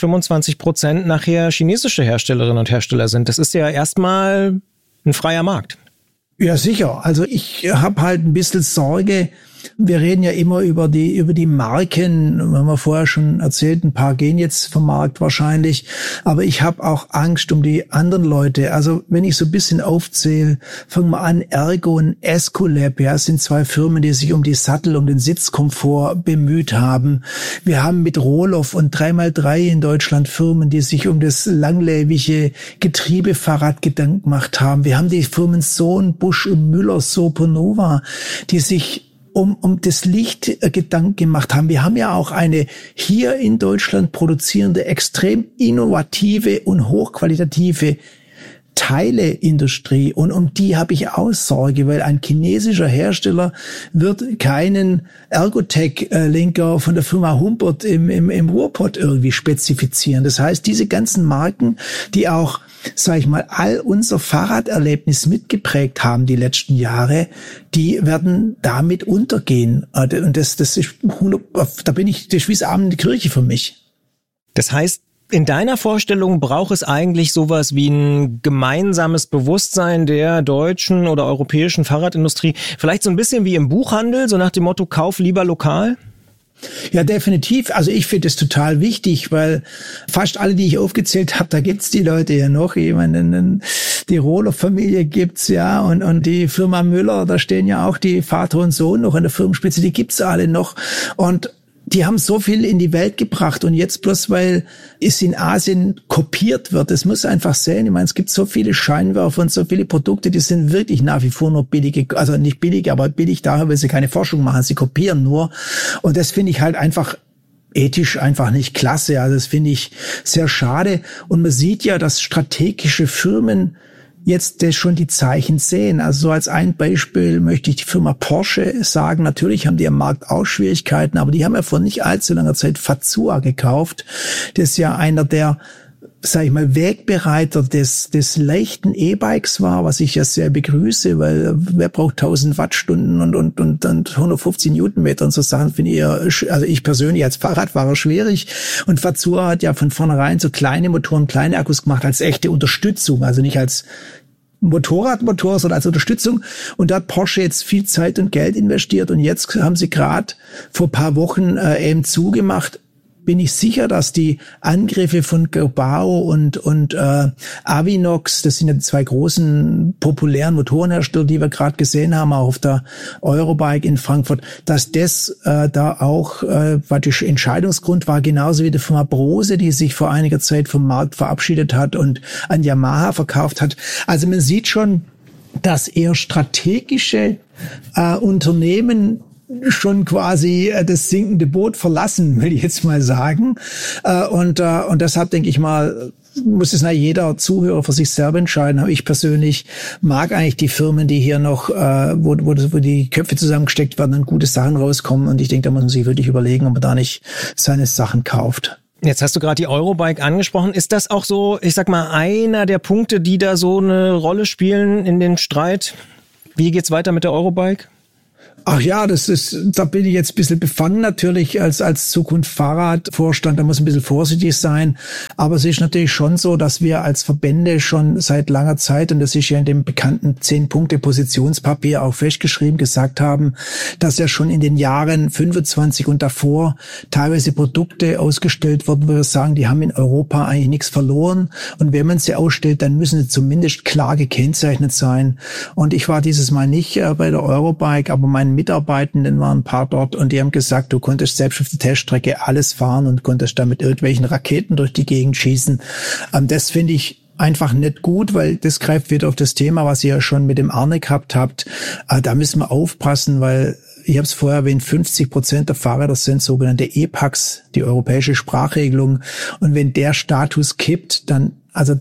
20-25% nachher chinesische Herstellerinnen und Hersteller sind? Das ist ja erstmal ein freier Markt. Ja, sicher. Also ich habe halt ein bisschen Sorge. Wir reden ja immer über die Marken, haben wir vorher schon erzählt, ein paar gehen jetzt vom Markt wahrscheinlich, aber ich habe auch Angst um die anderen Leute. Also wenn ich so ein bisschen aufzähle, fangen wir an, Ergo und Escolab, ja, sind 2 Firmen, die sich um die Sattel, um den Sitzkomfort bemüht haben. Wir haben mit Rohloff und 3x3 in Deutschland Firmen, die sich um das langlebige Getriebefahrrad Gedanken gemacht haben. Wir haben die Firmen Sohn, Busch und Müller, Soponova, die sich um das Licht Gedanken gemacht haben. Wir haben ja auch eine hier in Deutschland produzierende, extrem innovative und hochqualitative Teileindustrie. Und um die habe ich auch Sorge, weil ein chinesischer Hersteller wird keinen Ergotech-Lenker von der Firma Humpert im Ruhrpott irgendwie spezifizieren. Das heißt, diese ganzen Marken, die auch, sag ich mal, all unser Fahrraderlebnis mitgeprägt haben die letzten Jahre, die werden damit untergehen. Und das ist 100, da bin ich, das ist wie das Abend in die Kirche für mich. Das heißt, in deiner Vorstellung braucht es eigentlich sowas wie ein gemeinsames Bewusstsein der deutschen oder europäischen Fahrradindustrie, vielleicht so ein bisschen wie im Buchhandel, so nach dem Motto, kauf lieber lokal? Ja, definitiv. Also ich finde es total wichtig, weil fast alle, die ich aufgezählt habe, da gibt's die Leute ja noch. Jemanden, die Rohloff-Familie gibt's ja und die Firma Müller, da stehen ja auch die Vater und Sohn noch an der Firmenspitze, die gibt's alle noch. Und die haben so viel in die Welt gebracht und jetzt bloß, weil es in Asien kopiert wird, das muss einfach sehen. Ich meine, es gibt so viele Scheinwerfer und so viele Produkte, die sind wirklich nach wie vor nur billige, also nicht billig, aber billig daher, weil sie keine Forschung machen, sie kopieren nur. Und das finde ich halt einfach ethisch einfach nicht klasse. Also das finde ich sehr schade. Und man sieht ja, dass strategische Firmen jetzt schon die Zeichen sehen. Also so als ein Beispiel möchte ich die Firma Porsche sagen. Natürlich haben die am Markt auch Schwierigkeiten, aber die haben ja vor nicht allzu langer Zeit Fazua gekauft. Das ist ja einer der, sag ich mal, Wegbereiter des leichten E-Bikes war, was ich ja sehr begrüße, weil wer braucht 1000 Wattstunden und 150 Newtonmeter und so Sachen finde ich, also ich persönlich als Fahrradfahrer schwierig. Und Fazua hat ja von vornherein so kleine Motoren, kleine Akkus gemacht als echte Unterstützung, also nicht als Motorradmotor, sondern als Unterstützung. Und da hat Porsche jetzt viel Zeit und Geld investiert und jetzt haben sie gerade vor ein paar Wochen eben zugemacht. Bin ich sicher, dass die Angriffe von Gobao und Avinox, das sind ja die 2 großen populären Motorenhersteller, die wir gerade gesehen haben, auch auf der Eurobike in Frankfurt, dass das da auch praktisch Entscheidungsgrund war, genauso wie die Firma Brose, die sich vor einiger Zeit vom Markt verabschiedet hat und an Yamaha verkauft hat. Also man sieht schon, dass eher strategische Unternehmen schon quasi das sinkende Boot verlassen, will ich jetzt mal sagen. Und deshalb denke ich mal, muss es jeder Zuhörer für sich selber entscheiden. Aber ich persönlich mag eigentlich die Firmen, die hier noch, wo die Köpfe zusammengesteckt werden und gute Sachen rauskommen. Und ich denke, da muss man sich wirklich überlegen, ob man da nicht seine Sachen kauft. Jetzt hast du gerade die Eurobike angesprochen. Ist das auch so, ich sag mal, einer der Punkte, die da so eine Rolle spielen in den Streit? Wie geht's weiter mit der Eurobike? Ach ja, da bin ich jetzt ein bisschen befangen natürlich als Zukunft Fahrradvorstand, da muss ein bisschen vorsichtig sein. Aber es ist natürlich schon so, dass wir als Verbände schon seit langer Zeit, und das ist ja in dem bekannten 10-Punkte-Positionspapier auch festgeschrieben, gesagt haben, dass ja schon in den Jahren 25 und davor teilweise Produkte ausgestellt wurden, wo wir sagen, die haben in Europa eigentlich nichts verloren. Und wenn man sie ausstellt, dann müssen sie zumindest klar gekennzeichnet sein. Und ich war dieses Mal nicht bei der Eurobike, aber meine Mitarbeitenden waren ein paar dort und die haben gesagt, du konntest selbst auf der Teststrecke alles fahren und konntest da mit irgendwelchen Raketen durch die Gegend schießen. Das finde ich einfach nicht gut, weil das greift wieder auf das Thema, was ihr ja schon mit dem Arne gehabt habt. Da müssen wir aufpassen, weil ich habe es vorher erwähnt, 50% der Fahrräder sind sogenannte EPACs, die europäische Sprachregelung. Und wenn der Status kippt, dann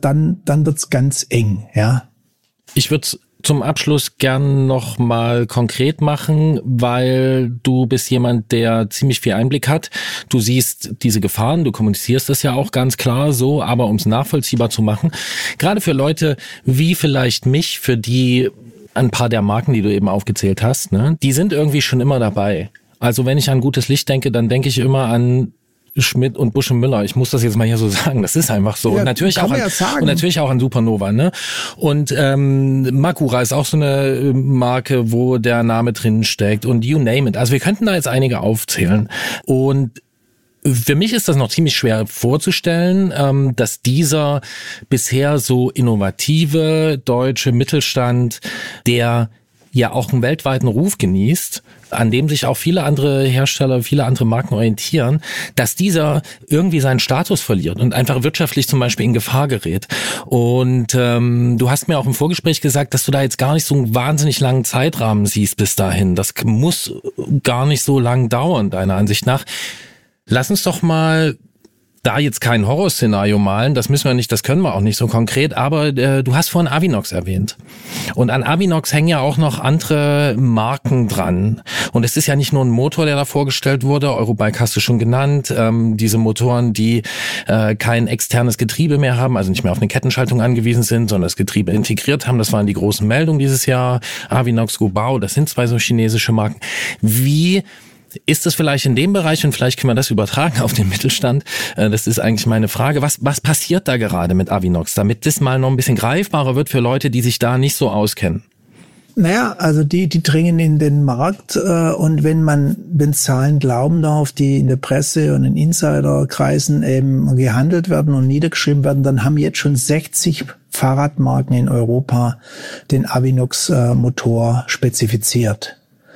wird's ganz eng, ja. Ich würde zum Abschluss gern noch mal konkret machen, weil du bist jemand, der ziemlich viel Einblick hat. Du siehst diese Gefahren, du kommunizierst das ja auch ganz klar so, aber um es nachvollziehbar zu machen, gerade für Leute wie vielleicht mich, für die ein paar der Marken, die du eben aufgezählt hast, ne, die sind irgendwie schon immer dabei. Also wenn ich an gutes Licht denke, dann denke ich immer an Schmidt und Busch und Müller. Ich muss das jetzt mal hier so sagen. Das ist einfach so. Ja, und natürlich auch an Supernova, ne? Und Makura ist auch so eine Marke, wo der Name drin steckt und you name it. Also wir könnten da jetzt einige aufzählen. Und für mich ist das noch ziemlich schwer vorzustellen, dass dieser bisher so innovative deutsche Mittelstand, der ja auch einen weltweiten Ruf genießt, an dem sich auch viele andere Hersteller, viele andere Marken orientieren, dass dieser irgendwie seinen Status verliert und einfach wirtschaftlich zum Beispiel in Gefahr gerät. Und du hast mir auch im Vorgespräch gesagt, dass du da jetzt gar nicht so einen wahnsinnig langen Zeitrahmen siehst bis dahin. Das muss gar nicht so lang dauern, deiner Ansicht nach. Lass uns doch mal da jetzt kein Horrorszenario malen, das müssen wir nicht, das können wir auch nicht so konkret, aber du hast vorhin Avinox erwähnt. Und an Avinox hängen ja auch noch andere Marken dran. Und es ist ja nicht nur ein Motor, der da vorgestellt wurde, Eurobike hast du schon genannt, diese Motoren, die kein externes Getriebe mehr haben, also nicht mehr auf eine Kettenschaltung angewiesen sind, sondern das Getriebe integriert haben, das waren die großen Meldungen dieses Jahr, Avinox, Gobao, das sind zwei so chinesische Marken. Wie ist es vielleicht in dem Bereich, und vielleicht können wir das übertragen auf den Mittelstand, das ist eigentlich meine Frage, was passiert da gerade mit Avinox, damit das mal noch ein bisschen greifbarer wird für Leute, die sich da nicht so auskennen? Naja, also die dringen in den Markt und wenn Zahlen glauben darf, die in der Presse und in Insiderkreisen eben gehandelt werden und niedergeschrieben werden, dann haben jetzt schon 60 Fahrradmarken in Europa den Avinox-Motor spezifiziert.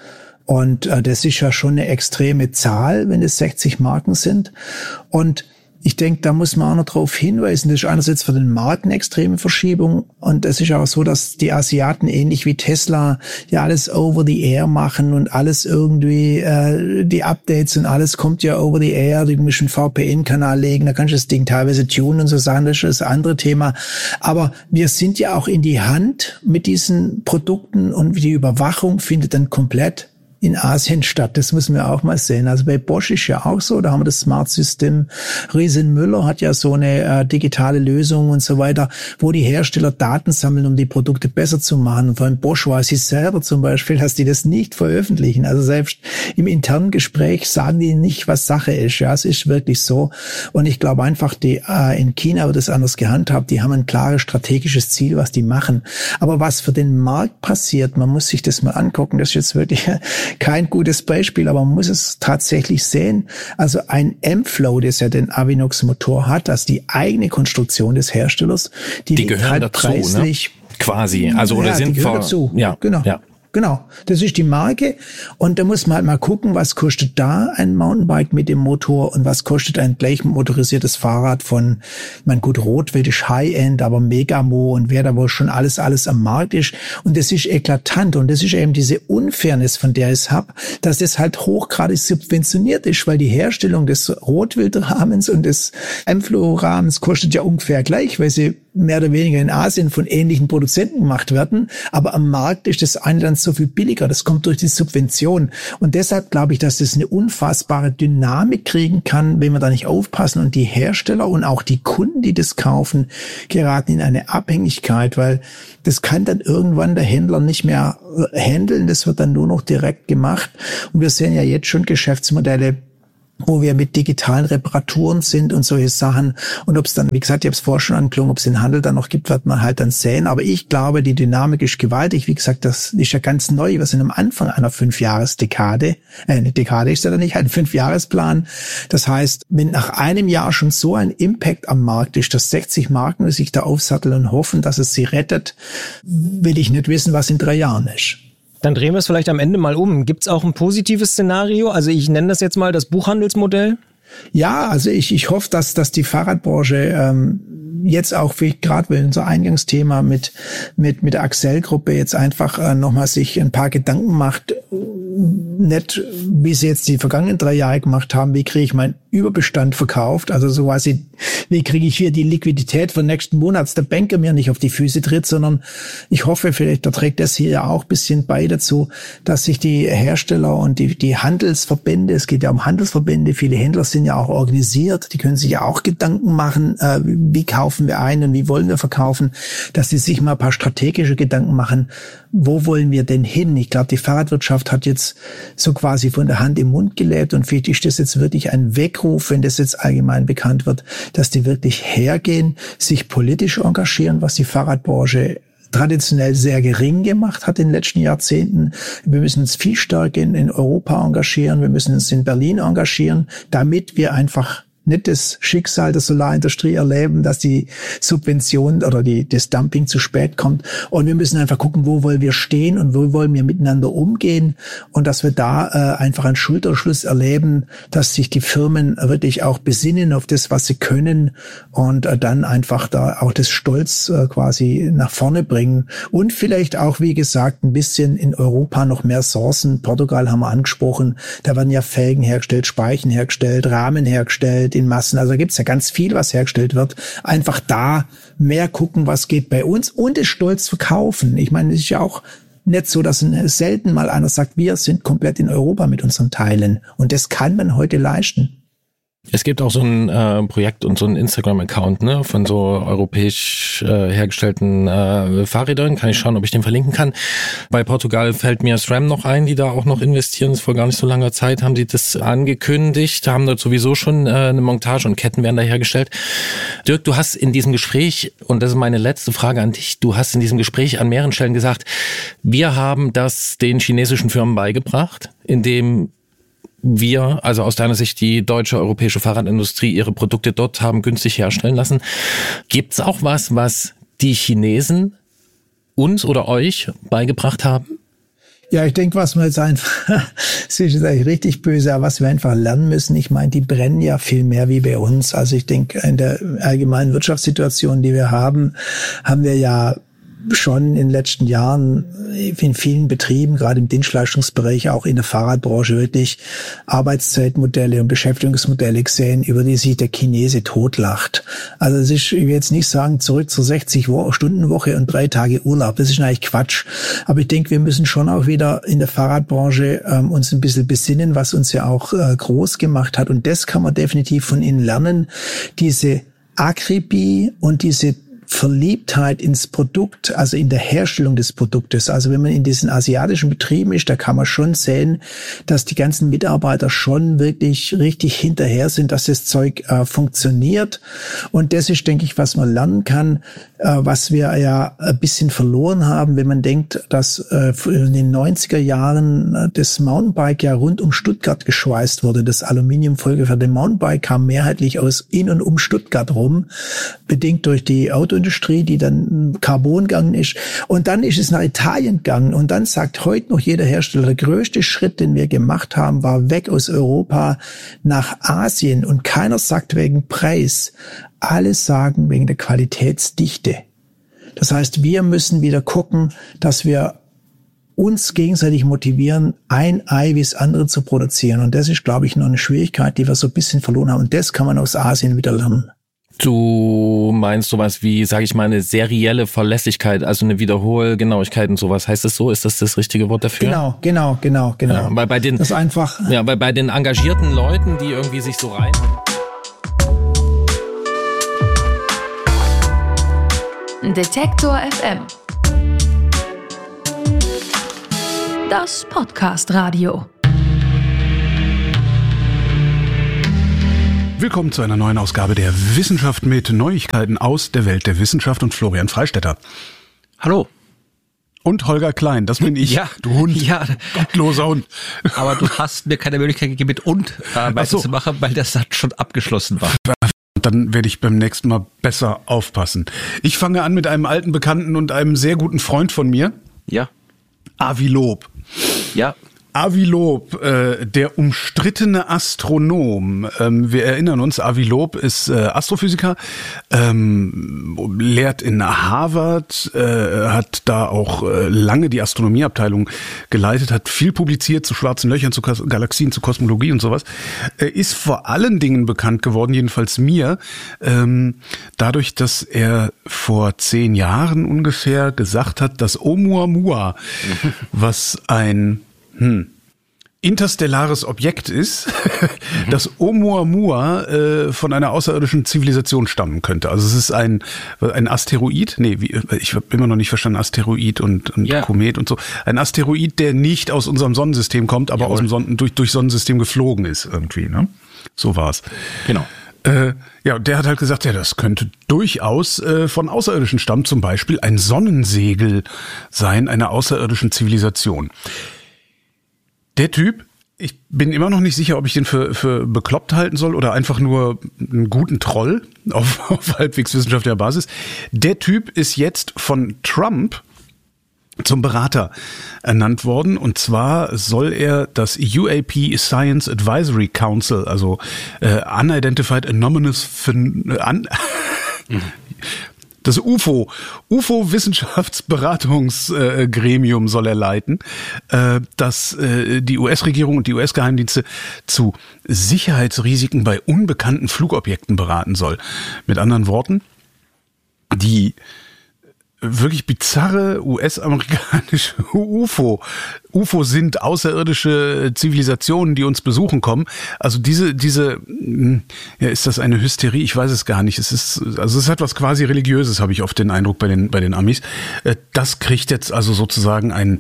Und das ist ja schon eine extreme Zahl, wenn es 60 Marken sind. Und ich denke, da muss man auch noch darauf hinweisen, das ist einerseits für den Markt eine extreme Verschiebung und es ist auch so, dass die Asiaten ähnlich wie Tesla ja alles over the air machen und alles irgendwie, die Updates und alles kommt ja over the air, du musst einen VPN-Kanal legen, da kannst du das Ding teilweise tunen und so sagen, das ist das andere Thema. Aber wir sind ja auch in die Hand mit diesen Produkten und die Überwachung findet dann komplett in Asien statt. Das müssen wir auch mal sehen. Also bei Bosch ist ja auch so, da haben wir das Smart System. Riesen Müller hat ja so eine digitale Lösung und so weiter, wo die Hersteller Daten sammeln, um die Produkte besser zu machen. Und vor allem Bosch weiß ich selber zum Beispiel, dass die das nicht veröffentlichen. Also selbst im internen Gespräch sagen die nicht, was Sache ist. Ja, es ist wirklich so. Und ich glaube einfach, die in China wird das anders gehandhabt. Die haben ein klares strategisches Ziel, was die machen. Aber was für den Markt passiert, man muss sich das mal angucken. Das ist jetzt wirklich kein gutes Beispiel, aber man muss es tatsächlich sehen. Also ein M-Flow, das ja den Avinox-Motor hat, also die eigene Konstruktion des Herstellers, die gehören halt dazu, preislich, ne? Quasi. Also oder ja, sind die gehören dazu. Ja, genau. Ja. Genau. Das ist die Marke. Und da muss man halt mal gucken, was kostet da ein Mountainbike mit dem Motor und was kostet ein gleich motorisiertes Fahrrad von, gut, Rotwild ist High-End, aber Megamo und wer da wohl schon alles am Markt ist. Und das ist eklatant. Und das ist eben diese Unfairness, von der ich habe, dass es halt hochgradig subventioniert ist, weil die Herstellung des Rotwildrahmens und des Amplo-Rahmens kostet ja ungefähr gleich, weil sie mehr oder weniger in Asien von ähnlichen Produzenten gemacht werden. Aber am Markt ist das eine dann so viel billiger. Das kommt durch die Subvention. Und deshalb glaube ich, dass das eine unfassbare Dynamik kriegen kann, wenn wir da nicht aufpassen. Und die Hersteller und auch die Kunden, die das kaufen, geraten in eine Abhängigkeit, weil das kann dann irgendwann der Händler nicht mehr handeln. Das wird dann nur noch direkt gemacht. Und wir sehen ja jetzt schon Geschäftsmodelle, wo wir mit digitalen Reparaturen sind und solche Sachen. Und ob es dann, wie gesagt, ich habe es vorher schon angeklungen, ob es den Handel dann noch gibt, wird man halt dann sehen. Aber ich glaube, die Dynamik ist gewaltig. Wie gesagt, das ist ja ganz neu. Wir sind am Anfang einer 5-Jahres-Dekade. Eine Dekade ist ja dann nicht, ein 5-Jahres-Plan. Das heißt, wenn nach einem Jahr schon so ein Impact am Markt ist, dass 60 Marken sich da aufsatteln und hoffen, dass es sie rettet, will ich nicht wissen, was in 3 Jahren ist. Dann drehen wir es vielleicht am Ende mal um. Gibt es auch ein positives Szenario? Also ich nenne das jetzt mal das Buchhandelsmodell. Ja, also ich hoffe, dass die Fahrradbranche jetzt auch, gerade weil unser Eingangsthema mit der Axel-Gruppe jetzt einfach nochmal sich ein paar Gedanken macht, nicht wie sie jetzt die vergangenen 3 Jahre gemacht haben, wie kriege ich meinen Überbestand verkauft, also so quasi, wie kriege ich hier die Liquidität für nächsten Monat, dass der Banker mir nicht auf die Füße tritt, sondern ich hoffe, vielleicht da trägt das hier ja auch ein bisschen bei dazu, dass sich die Hersteller und die Handelsverbände, es geht ja um Handelsverbände, viele Händler sind ja auch organisiert, die können sich ja auch Gedanken machen, wie kaufen wir ein und wie wollen wir verkaufen, dass sie sich mal ein paar strategische Gedanken machen, wo wollen wir denn hin? Ich glaube, die Fahrradwirtschaft hat jetzt so quasi von der Hand im Mund gelebt und vielleicht ist das jetzt wirklich ein Weckruf, wenn das jetzt allgemein bekannt wird, dass die wirklich hergehen, sich politisch engagieren, was die Fahrradbranche traditionell sehr gering gemacht hat in den letzten Jahrzehnten. Wir müssen uns viel stärker in Europa engagieren, wir müssen uns in Berlin engagieren, damit wir einfach nicht das Schicksal der Solarindustrie erleben, dass die Subvention oder das Dumping zu spät kommt. Und wir müssen einfach gucken, wo wollen wir stehen und wo wollen wir miteinander umgehen und dass wir da einfach einen Schulterschluss erleben, dass sich die Firmen wirklich auch besinnen auf das, was sie können und dann einfach da auch das Stolz quasi nach vorne bringen und vielleicht auch, wie gesagt, ein bisschen in Europa noch mehr sourcen. Portugal haben wir angesprochen, da werden ja Felgen hergestellt, Speichen hergestellt, Rahmen hergestellt, in Massen. Also gibt's ja ganz viel, was hergestellt wird. Einfach da mehr gucken, was geht bei uns und es stolz verkaufen. Ich meine, es ist ja auch nicht so, dass selten mal einer sagt, wir sind komplett in Europa mit unseren Teilen. Und das kann man heute leisten. Es gibt auch so ein Projekt und so ein Instagram-Account, ne, von so europäisch hergestellten Fahrrädern. Kann ich schauen, ob ich den verlinken kann. Bei Portugal fällt mir SRAM noch ein, die da auch noch investieren. Das ist vor gar nicht so langer Zeit, haben sie das angekündigt. Haben dort sowieso schon eine Montage und Ketten werden da hergestellt. Dirk, du hast in diesem Gespräch, und das ist meine letzte Frage an dich, du hast in diesem Gespräch an mehreren Stellen gesagt, wir haben das den chinesischen Firmen beigebracht, indem wir, also aus deiner Sicht die deutsche, europäische Fahrradindustrie ihre Produkte dort haben günstig herstellen lassen. Gibt's auch was die Chinesen uns oder euch beigebracht haben? Ja, ich denke, was wir jetzt einfach, es ist jetzt eigentlich richtig böse, aber was wir einfach lernen müssen, ich meine, die brennen ja viel mehr wie bei uns. Also ich denke, in der allgemeinen Wirtschaftssituation, die wir haben wir ja schon in den letzten Jahren in vielen Betrieben, gerade im Dienstleistungsbereich, auch in der Fahrradbranche, wirklich Arbeitszeitmodelle und Beschäftigungsmodelle gesehen, über die sich der Chinese totlacht. Also es ist, ich will jetzt nicht sagen, zurück zur 60-Stunden-Woche und 3 Tage Urlaub. Das ist eigentlich Quatsch. Aber ich denke, wir müssen schon auch wieder in der Fahrradbranche uns ein bisschen besinnen, was uns ja auch groß gemacht hat. Und das kann man definitiv von ihnen lernen. Diese Akribie und diese Verliebtheit ins Produkt, also in der Herstellung des Produktes. Also wenn man in diesen asiatischen Betrieben ist, da kann man schon sehen, dass die ganzen Mitarbeiter schon wirklich richtig hinterher sind, dass das Zeug funktioniert. Und das ist, denke ich, was man lernen kann, was wir ja ein bisschen verloren haben, wenn man denkt, dass in den 90er Jahren das Mountainbike ja rund um Stuttgart geschweißt wurde. Das Aluminiumfolge für den Mountainbike kam mehrheitlich aus in und um Stuttgart rum. bedingt durch die Autoindustrie, die dann Carbon gegangen ist. Und dann ist es nach Italien gegangen. Und dann sagt heute noch jeder Hersteller, der größte Schritt, den wir gemacht haben, war weg aus Europa nach Asien. Und keiner sagt wegen Preis. Alle sagen wegen der Qualitätsdichte. Das heißt, wir müssen wieder gucken, dass wir uns gegenseitig motivieren, ein Ei wie das andere zu produzieren. Und das ist, glaube ich, noch eine Schwierigkeit, die wir so ein bisschen verloren haben. Und das kann man aus Asien wieder lernen. Du meinst sowas wie, sage ich mal, eine serielle Verlässlichkeit, also eine Wiederholgenauigkeit und sowas. Heißt das so? Ist das das richtige Wort dafür? Genau. Ja, bei den, das ist einfach. Ja, bei den engagierten Leuten, die irgendwie sich so rein... Detektor FM. Das Podcast-Radio. Willkommen zu einer neuen Ausgabe der Wissenschaft mit Neuigkeiten aus der Welt der Wissenschaft und Florian Freistetter. Hallo. Und Holger Klein, das bin ich. Ja, du Hund. Ja. Gottloser Hund. Aber du hast mir keine Möglichkeit gegeben, mit und weiterzumachen, weil der Satz schon abgeschlossen war. Dann werde ich beim nächsten Mal besser aufpassen. Ich fange an mit einem alten Bekannten und einem sehr guten Freund von mir. Ja. Avi Lob. Ja. Avi Lob, der umstrittene Astronom. Wir erinnern uns, Avi Lob ist Astrophysiker, lehrt in Harvard, hat da auch lange die Astronomieabteilung geleitet, hat viel publiziert zu schwarzen Löchern, zu Galaxien, zu Kosmologie und sowas. Ist vor allen Dingen bekannt geworden, jedenfalls mir, dadurch, dass er vor 10 Jahren ungefähr gesagt hat, dass Oumuamua, was ein interstellares Objekt ist, das Oumuamua von einer außerirdischen Zivilisation stammen könnte. Also es ist ein Asteroid, ich habe immer noch nicht verstanden, Asteroid und Komet und so. Ein Asteroid, der nicht aus unserem Sonnensystem kommt, aber aus dem durch Sonnensystem geflogen ist irgendwie. Ne? So war's. Genau. Der hat halt gesagt, ja, das könnte durchaus von Außerirdischen stammen, zum Beispiel ein Sonnensegel sein, einer außerirdischen Zivilisation. Der Typ, ich bin immer noch nicht sicher, ob ich den für bekloppt halten soll oder einfach nur einen guten Troll auf halbwegs wissenschaftlicher Basis. Der Typ ist jetzt von Trump zum Berater ernannt worden, und zwar soll er das UAP Science Advisory Council, also Unidentified Anomalous das UFO-Wissenschaftsberatungsgremium soll er leiten, das die US-Regierung und die US-Geheimdienste zu Sicherheitsrisiken bei unbekannten Flugobjekten beraten soll. Mit anderen Worten, die wirklich bizarre US-amerikanische UFO sind außerirdische Zivilisationen, die uns besuchen kommen. Also diese, ist das eine Hysterie? Ich weiß es gar nicht. Es hat was quasi Religiöses, habe ich oft den Eindruck bei den Amis. Das kriegt jetzt also sozusagen ein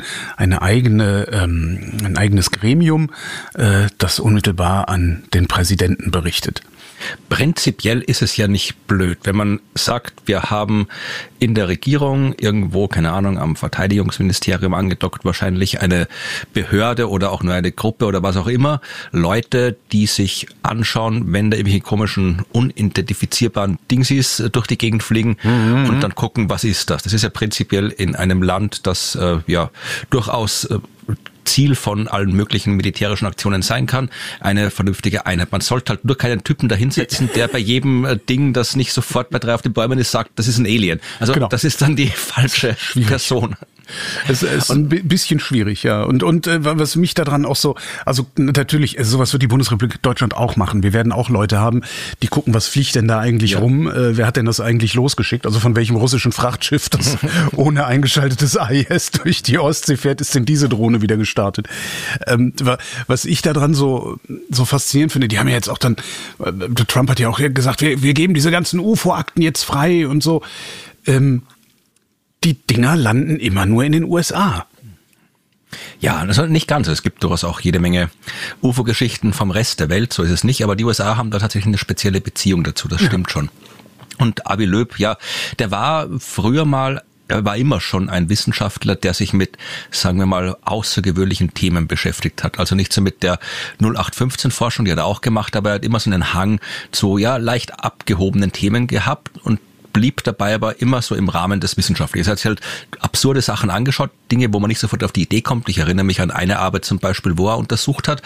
eigenes Gremium, das unmittelbar an den Präsidenten berichtet. Prinzipiell ist es ja nicht blöd, wenn man sagt, wir haben in der Regierung irgendwo, keine Ahnung, am Verteidigungsministerium angedockt, wahrscheinlich eine Behörde oder auch nur eine Gruppe oder was auch immer, Leute, die sich anschauen, wenn da irgendwelche komischen, unidentifizierbaren Dingsies durch die Gegend fliegen und dann gucken, was ist das? Das ist ja prinzipiell in einem Land, das durchaus Ziel von allen möglichen militärischen Aktionen sein kann, eine vernünftige Einheit. Man sollte halt nur keinen Typen dahinsetzen, der bei jedem Ding, das nicht sofort bei 3 auf den Bäumen ist, sagt, das ist ein Alien. Also Das ist dann die falsche Person. Es ist ein bisschen schwierig, ja. Und was mich daran auch so, also natürlich, sowas wird die Bundesrepublik Deutschland auch machen. Wir werden auch Leute haben, die gucken, was fliegt denn da eigentlich rum? Wer hat denn das eigentlich losgeschickt? Also von welchem russischen Frachtschiff, das ohne eingeschaltetes AIS durch die Ostsee fährt, ist denn diese Drohne wieder gestartet? Was ich daran so faszinierend finde, die haben ja jetzt auch dann, Trump hat ja auch gesagt, wir geben diese ganzen UFO-Akten jetzt frei und so. Die Dinger landen immer nur in den USA. Ja, das ist nicht ganz. Es gibt durchaus auch jede Menge UFO-Geschichten vom Rest der Welt, so ist es nicht. Aber die USA haben da tatsächlich eine spezielle Beziehung dazu, das stimmt schon. Und Avi Loeb, der war er war immer schon ein Wissenschaftler, der sich mit, sagen wir mal, außergewöhnlichen Themen beschäftigt hat. Also nicht so mit der 0815-Forschung, die hat er auch gemacht, aber er hat immer so einen Hang zu leicht abgehobenen Themen gehabt. Und blieb dabei aber immer so im Rahmen des Wissenschaftlichen. Es hat sich halt absurde Sachen angeschaut, Dinge, wo man nicht sofort auf die Idee kommt. Ich erinnere mich an eine Arbeit zum Beispiel, wo er untersucht hat,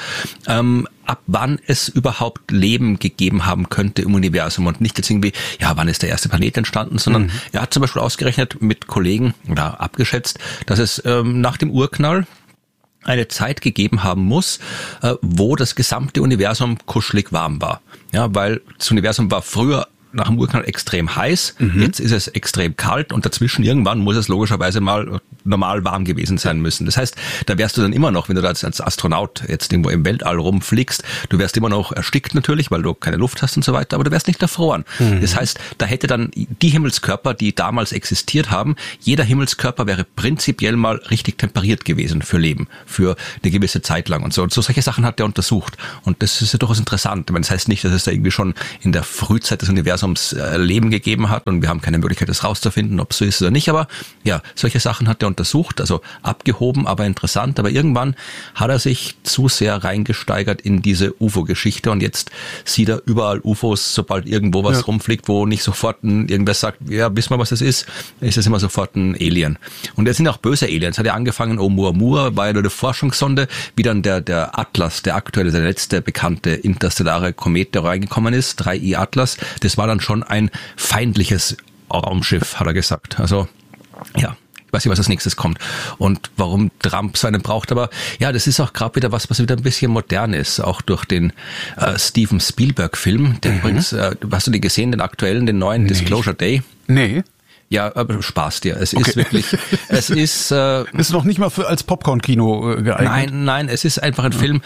ab wann es überhaupt Leben gegeben haben könnte im Universum und nicht jetzt irgendwie, ja, wann ist der erste Planet entstanden, sondern er hat zum Beispiel ausgerechnet mit Kollegen oder abgeschätzt, dass es nach dem Urknall eine Zeit gegeben haben muss, wo das gesamte Universum kuschelig warm war. Ja, weil das Universum war früher nach dem Urknall extrem heiß, jetzt ist es extrem kalt und dazwischen irgendwann muss es logischerweise mal normal warm gewesen sein müssen. Das heißt, da wärst du dann immer noch, wenn du da als Astronaut jetzt irgendwo im Weltall rumfliegst, du wärst immer noch erstickt natürlich, weil du keine Luft hast und so weiter, aber du wärst nicht erfroren. Das heißt, da hätte dann die Himmelskörper, die damals existiert haben, jeder Himmelskörper wäre prinzipiell mal richtig temperiert gewesen für Leben, für eine gewisse Zeit lang und so. Und so solche Sachen hat er untersucht. Und das ist ja durchaus interessant. Ich meine, das heißt nicht, dass es da irgendwie schon in der Frühzeit des Universums Leben gegeben hat und wir haben keine Möglichkeit, das rauszufinden, ob es so ist oder nicht, aber ja, solche Sachen hat er untersucht, also abgehoben, aber interessant, aber irgendwann hat er sich zu sehr reingesteigert in diese UFO-Geschichte und jetzt sieht er überall UFOs, sobald irgendwo was rumfliegt, wo nicht sofort irgendwer sagt, ja, wissen wir, was das ist es immer sofort ein Alien. Und es sind auch böse Aliens, hat er angefangen, Oumuamua war ja nur eine Forschungssonde, wie dann der Atlas, der aktuelle, der letzte bekannte interstellare Komet, der reingekommen ist, 3I Atlas, das war dann schon ein feindliches Raumschiff, hat er gesagt. Also, ja, ich weiß nicht, was als nächstes kommt und warum Trump so einen braucht, aber ja, das ist auch gerade wieder was wieder ein bisschen modern ist, auch durch den Steven Spielberg-Film, der übrigens, hast du den gesehen, den aktuellen, den neuen Disclosure Day? Nee. Ja, aber Spaß dir. Es ist wirklich, es ist... ist noch nicht mal als Popcorn-Kino geeignet? Nein, es ist einfach ein Film,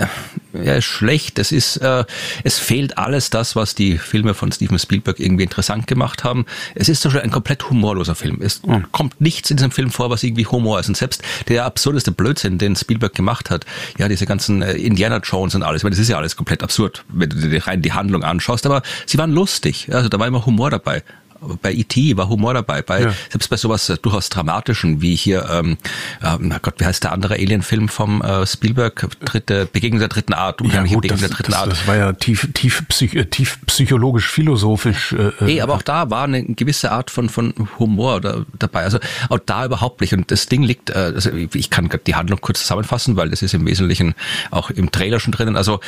ist schlecht. Es ist, es fehlt alles das, was die Filme von Steven Spielberg irgendwie interessant gemacht haben. Es ist zum Beispiel ein komplett humorloser Film. Es kommt nichts in diesem Film vor, was irgendwie Humor ist. Und selbst der absurdeste Blödsinn, den Spielberg gemacht hat, ja, diese ganzen Indiana Jones und alles, weil das ist ja alles komplett absurd, wenn du dir rein die Handlung anschaust, aber sie waren lustig. Also da war immer Humor dabei. Bei E.T. war Humor dabei, selbst bei sowas durchaus Dramatischen, wie hier, wie heißt der andere Alien-Film vom Spielberg? Begegnung der dritten Art, Begegnung der dritten Art. Das war ja tief psychologisch, philosophisch. Aber auch da war eine gewisse Art von Humor dabei. Also auch da überhaupt nicht. Und das Ding liegt, also ich kann die Handlung kurz zusammenfassen, weil das ist im Wesentlichen auch im Trailer schon drinnen. Also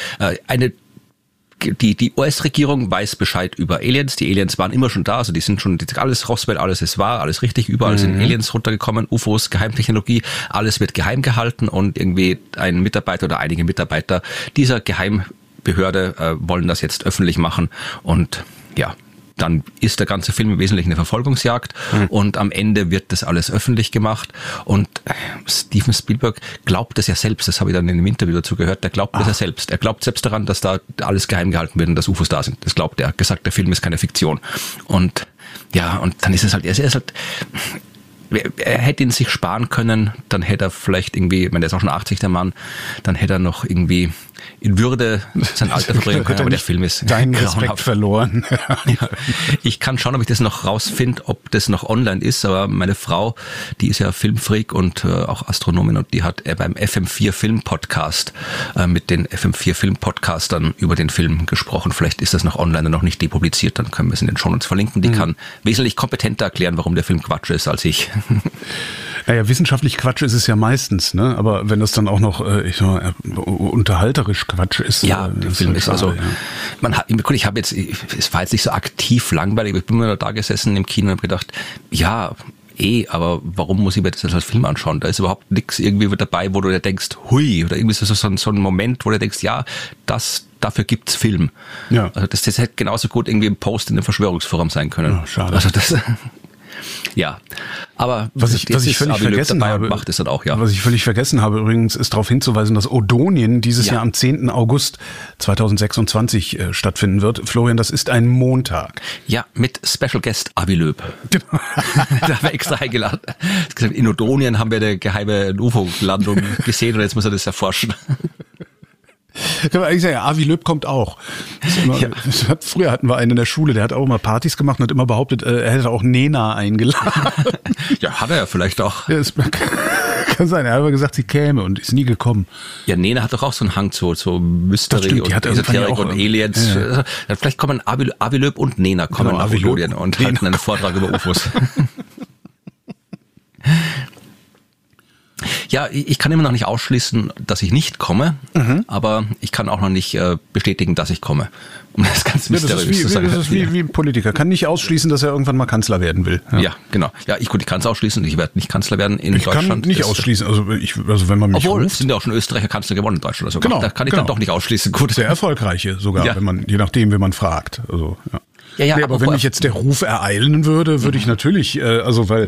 die US-Regierung weiß Bescheid über Aliens. Die Aliens waren immer schon da, also die sind schon alles Roswell, alles ist wahr, alles richtig. Überall sind Aliens runtergekommen, UFOs, Geheimtechnologie, alles wird geheim gehalten und irgendwie ein Mitarbeiter oder einige Mitarbeiter dieser Geheimbehörde wollen das jetzt öffentlich machen und ja. Dann ist der ganze Film im Wesentlichen eine Verfolgungsjagd und am Ende wird das alles öffentlich gemacht und Steven Spielberg glaubt es ja selbst, das habe ich dann in einem Interview dazu gehört, der glaubt es ja selbst. Er glaubt selbst daran, dass da alles geheim gehalten wird und dass UFOs da sind. Das glaubt er. Er hat gesagt, der Film ist keine Fiktion. Und ja, und dann ist es halt, er hätte ihn sich sparen können, dann hätte er vielleicht irgendwie, ich meine, der ist auch schon 80, der Mann, dann hätte er noch irgendwie in Würde sein Alter verbringen können, aber der Film ist deinen Respekt verloren. Ja, ich kann schauen, ob ich das noch rausfinde, ob das noch online ist, aber meine Frau, die ist ja Filmfreak und auch Astronomin und die hat beim FM4 Film Podcast mit den FM4 Film Podcastern über den Film gesprochen. Vielleicht ist das noch online und noch nicht depubliziert, dann können wir es in den Shownotes verlinken. Die kann wesentlich kompetenter erklären, warum der Film Quatsch ist, als ich. Naja, wissenschaftlich Quatsch ist es ja meistens, ne? Aber wenn das dann auch noch unterhalterisch Quatsch ist. Ja, der Film ist also, ich habe jetzt, es war jetzt nicht so aktiv langweilig, ich bin mir da gesessen im Kino und habe gedacht, ja, aber warum muss ich mir das als Film anschauen? Da ist überhaupt nichts irgendwie dabei, wo du dir denkst, hui, oder irgendwie so ein Moment, wo du denkst, ja, dafür gibt's Film. Ja. Also das hätte genauso gut irgendwie ein Post in einem Verschwörungsforum sein können. Ja, schade. Also das, ja, aber was ich völlig vergessen habe, macht es dann auch, ja. Was ich völlig vergessen habe übrigens, ist darauf hinzuweisen, dass Odonien dieses Jahr am 10. August 2026 stattfinden wird. Florian, das ist ein Montag. Ja, mit Special Guest Avi Löb. Da haben wir extra eingeladen. In Odonien haben wir eine geheime UFO-Landung gesehen und jetzt muss er das erforschen. Kann man eigentlich sagen, Avi Löb kommt auch. Früher hatten wir einen in der Schule, der hat auch immer Partys gemacht und hat immer behauptet, er hätte auch Nena eingeladen. Ja, hat er ja vielleicht auch. Ja, das kann sein, er hat aber gesagt, sie käme und ist nie gekommen. Ja, Nena hat doch auch so einen Hang zu Mystery und Esoterik und Aliens. Ja. Vielleicht kommen Avi Löb und Nena kommen nach Ujolien und halten einen Vortrag über UFOs. Ja, ich kann immer noch nicht ausschließen, dass ich nicht komme, aber ich kann auch noch nicht bestätigen, dass ich komme. Um das ganz mysteriös zu sagen. Das ist wie ein Politiker. Kann nicht ausschließen, dass er irgendwann mal Kanzler werden will. Ja, genau. Ja, ich kann es ausschließen. Ich werde nicht Kanzler werden in Deutschland. Ich kann nicht ausschließen. Also wenn man mich ruft. Es sind ja auch schon Österreicher Kanzler geworden in Deutschland. Also genau, da kann ich dann doch nicht ausschließen. Gut. Sehr erfolgreiche sogar, je nachdem, wenn man fragt. Also, ja. Ja, nee, aber wenn mich jetzt der Ruf ereilen würde, würde ich natürlich, weil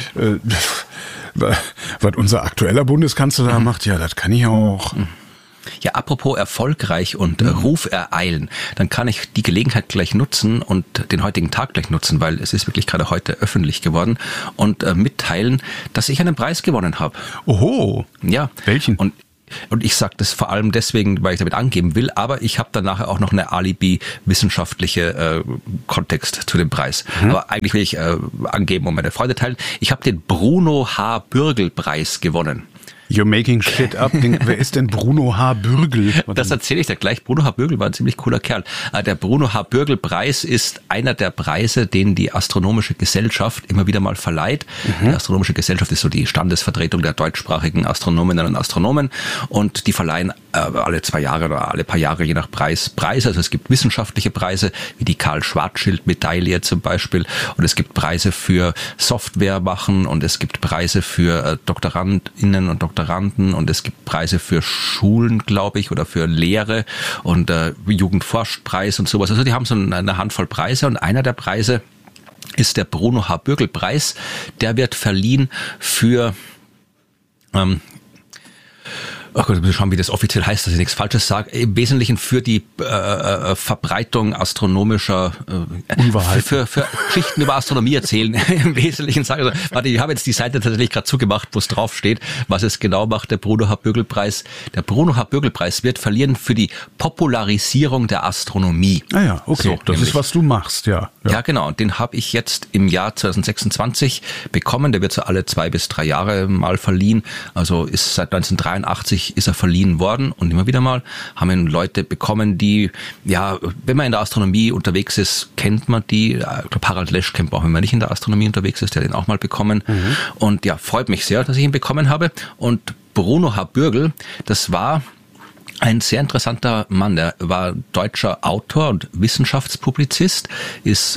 was unser aktueller Bundeskanzler da macht, ja, das kann ich auch. Ja, apropos erfolgreich und Ruf ereilen, dann kann ich die Gelegenheit gleich nutzen und den heutigen Tag gleich nutzen, weil es ist wirklich gerade heute öffentlich geworden und mitteilen, dass ich einen Preis gewonnen habe. Oho. Ja. Welchen? Und ich sage das vor allem deswegen, weil ich damit angeben will, aber ich habe dann nachher auch noch eine Alibi-wissenschaftliche Kontext zu dem Preis. Aber eigentlich will ich angeben und meine Freude teilen. Ich habe den Bruno H. Bürgel-Preis gewonnen. You're making shit up. Wer ist denn Bruno H. Bürgel? Das erzähle ich dir gleich. Bruno H. Bürgel war ein ziemlich cooler Kerl. Der Bruno H. Bürgel Preis ist einer der Preise, den die Astronomische Gesellschaft immer wieder mal verleiht. Die Astronomische Gesellschaft ist so die Standesvertretung der deutschsprachigen Astronominnen und Astronomen und die verleihen alle 2 Jahre oder alle paar Jahre je nach Preis Preise. Also es gibt wissenschaftliche Preise, wie die Karl-Schwarzschild-Medaille zum Beispiel, und es gibt Preise für Software machen und es gibt Preise für DoktorandInnen und Doktoranden und es gibt Preise für Schulen, glaube ich, oder für Lehre und Jugendforschpreis und sowas. Also die haben so eine Handvoll Preise und einer der Preise ist der Bruno H. Bürgel Preis. Der wird verliehen für Ach Gott, ich muss schauen, wie das offiziell heißt, dass ich nichts Falsches sage. Im Wesentlichen für die Verbreitung astronomischer Unwahrheit. Für Geschichten über Astronomie erzählen. Im Wesentlichen sage ich, warte, ich habe jetzt die Seite tatsächlich gerade zugemacht, wo es drauf steht, was es genau macht, der Bruno H. Bürgel Preis. Der Bruno H. Bürgel Preis wird verliehen für die Popularisierung der Astronomie. Ah ja, okay. So, das ist, was du machst, ja. Ja, genau. Und den habe ich jetzt im Jahr 2026 bekommen. Der wird so alle 2 bis 3 Jahre mal verliehen. Also ist seit 1983 ist er verliehen worden und immer wieder mal haben ihn Leute bekommen, die, ja, wenn man in der Astronomie unterwegs ist, kennt man die. Ich glaube, Harald Lesch kennt man auch, wenn man nicht in der Astronomie unterwegs ist, der hat ihn auch mal bekommen. Und ja, freut mich sehr, dass ich ihn bekommen habe. Und Bruno H. Bürgel, das war ein sehr interessanter Mann, der war deutscher Autor und Wissenschaftspublizist, ist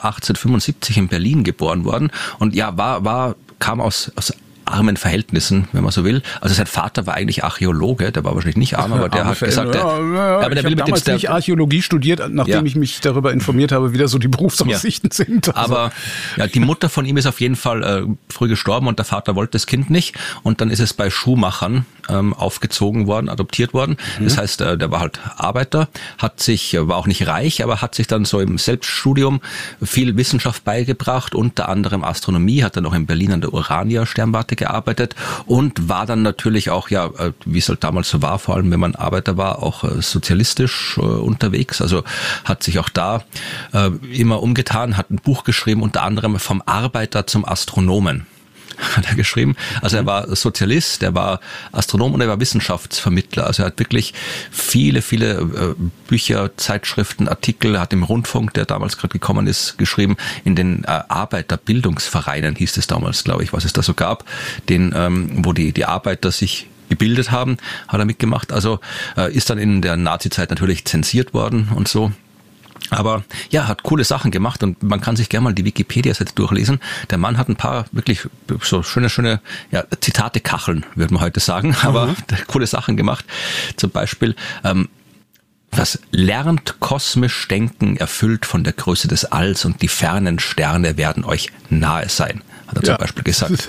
1875 in Berlin geboren worden und ja, kam aus armen Verhältnissen, wenn man so will. Also sein Vater war eigentlich Archäologe, der war wahrscheinlich nicht arm, aber der hat gesagt, aber der will mit damals nicht Archäologie studiert, nachdem ich mich darüber informiert habe, wie da so die Berufsaussichten sind. Also. Aber ja, die Mutter von ihm ist auf jeden Fall früh gestorben und der Vater wollte das Kind nicht und dann ist es bei Schuhmachern aufgezogen worden, adoptiert worden. Das heißt, der war halt Arbeiter, war auch nicht reich, aber hat sich dann so im Selbststudium viel Wissenschaft beigebracht, unter anderem Astronomie, hat dann auch in Berlin an der Urania-Sternwarte gearbeitet und war dann natürlich auch, ja, wie es halt damals so war, vor allem wenn man Arbeiter war, auch sozialistisch unterwegs. Also hat sich auch da immer umgetan, hat ein Buch geschrieben, unter anderem Vom Arbeiter zum Astronomen. Hat er geschrieben. Also er war Sozialist, er war Astronom und er war Wissenschaftsvermittler. Also er hat wirklich viele Bücher, Zeitschriften, Artikel, hat im Rundfunk, der damals gerade gekommen ist, geschrieben, in den Arbeiterbildungsvereinen hieß es damals, glaube ich, was es da so gab, wo die Arbeiter sich gebildet haben, hat er mitgemacht. Also ist dann in der Nazizeit natürlich zensiert worden und so. Aber ja, hat coole Sachen gemacht und man kann sich gerne mal die Wikipedia-Seite durchlesen. Der Mann hat ein paar wirklich so schöne ja, Zitate-Kacheln, würde man heute sagen, aber coole Sachen gemacht. Zum Beispiel, was lernt kosmisch denken, erfüllt von der Größe des Alls und die fernen Sterne werden euch nahe sein. Hat er zum Beispiel gesagt.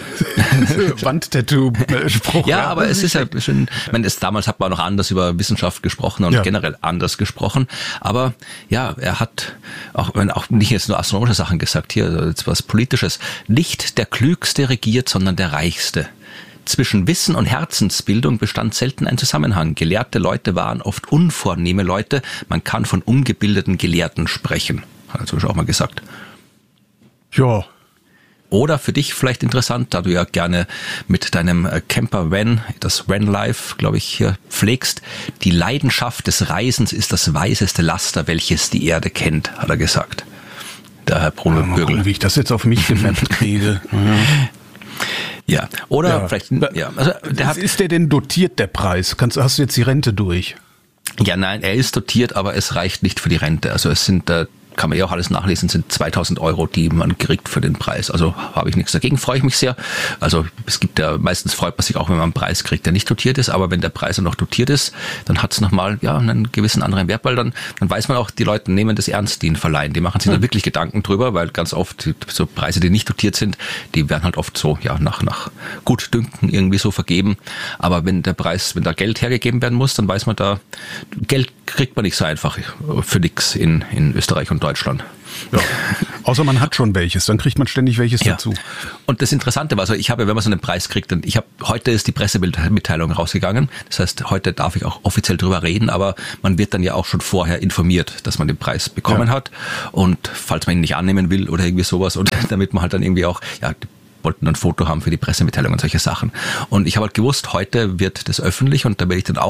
Wandtattoo-Spruch. Ja, aber es ist ja schön, ich meine, damals hat man noch anders über Wissenschaft gesprochen und generell anders gesprochen. Aber ja, er hat auch nicht jetzt nur astronomische Sachen gesagt, hier jetzt was Politisches. Nicht der Klügste regiert, sondern der Reichste. Zwischen Wissen und Herzensbildung bestand selten ein Zusammenhang. Gelehrte Leute waren oft unvornehme Leute. Man kann von ungebildeten Gelehrten sprechen. Hat er zum Beispiel auch mal gesagt. Ja. Oder für dich vielleicht interessant, da du ja gerne mit deinem Camper-Van, das Vanlife, glaube ich, hier pflegst. Die Leidenschaft des Reisens ist das weiseste Laster, welches die Erde kennt, hat er gesagt. Der Herr Bruno Mal Bürgel. gucken, wie ich das jetzt auf mich gemappt kriege. Ja, oder vielleicht, ja. Also Ist der denn dotiert, der Preis? Hast du jetzt die Rente durch? Ja, nein, er ist dotiert, aber es reicht nicht für die Rente. Also es sind, kann man ja auch alles nachlesen, sind 2.000 €, die man kriegt für den Preis. Also habe ich nichts dagegen, freue ich mich sehr. Also es gibt ja, meistens freut man sich auch, wenn man einen Preis kriegt, der nicht dotiert ist, aber wenn der Preis dann noch dotiert ist, dann hat es nochmal einen gewissen anderen Wert, weil dann weiß man auch, die Leute nehmen das ernst, die ihn verleihen. Die machen sich dann wirklich Gedanken drüber, weil ganz oft so Preise, die nicht dotiert sind, die werden halt oft so nach Gutdünken irgendwie so vergeben. Aber wenn da Geld hergegeben werden muss, dann weiß man, da Geld kriegt man nicht so einfach für nix in Österreich und Deutschland. Ja. Außer man hat schon welches, dann kriegt man ständig welches dazu. Und das Interessante war, also wenn man so einen Preis kriegt, und heute ist die Pressemitteilung rausgegangen, das heißt, heute darf ich auch offiziell drüber reden, aber man wird dann ja auch schon vorher informiert, dass man den Preis bekommen hat, und falls man ihn nicht annehmen will oder irgendwie sowas, und damit man halt dann irgendwie auch, wollten ein Foto haben für die Pressemitteilung und solche Sachen. Und ich habe halt gewusst, heute wird das öffentlich, und da werde ich dann auch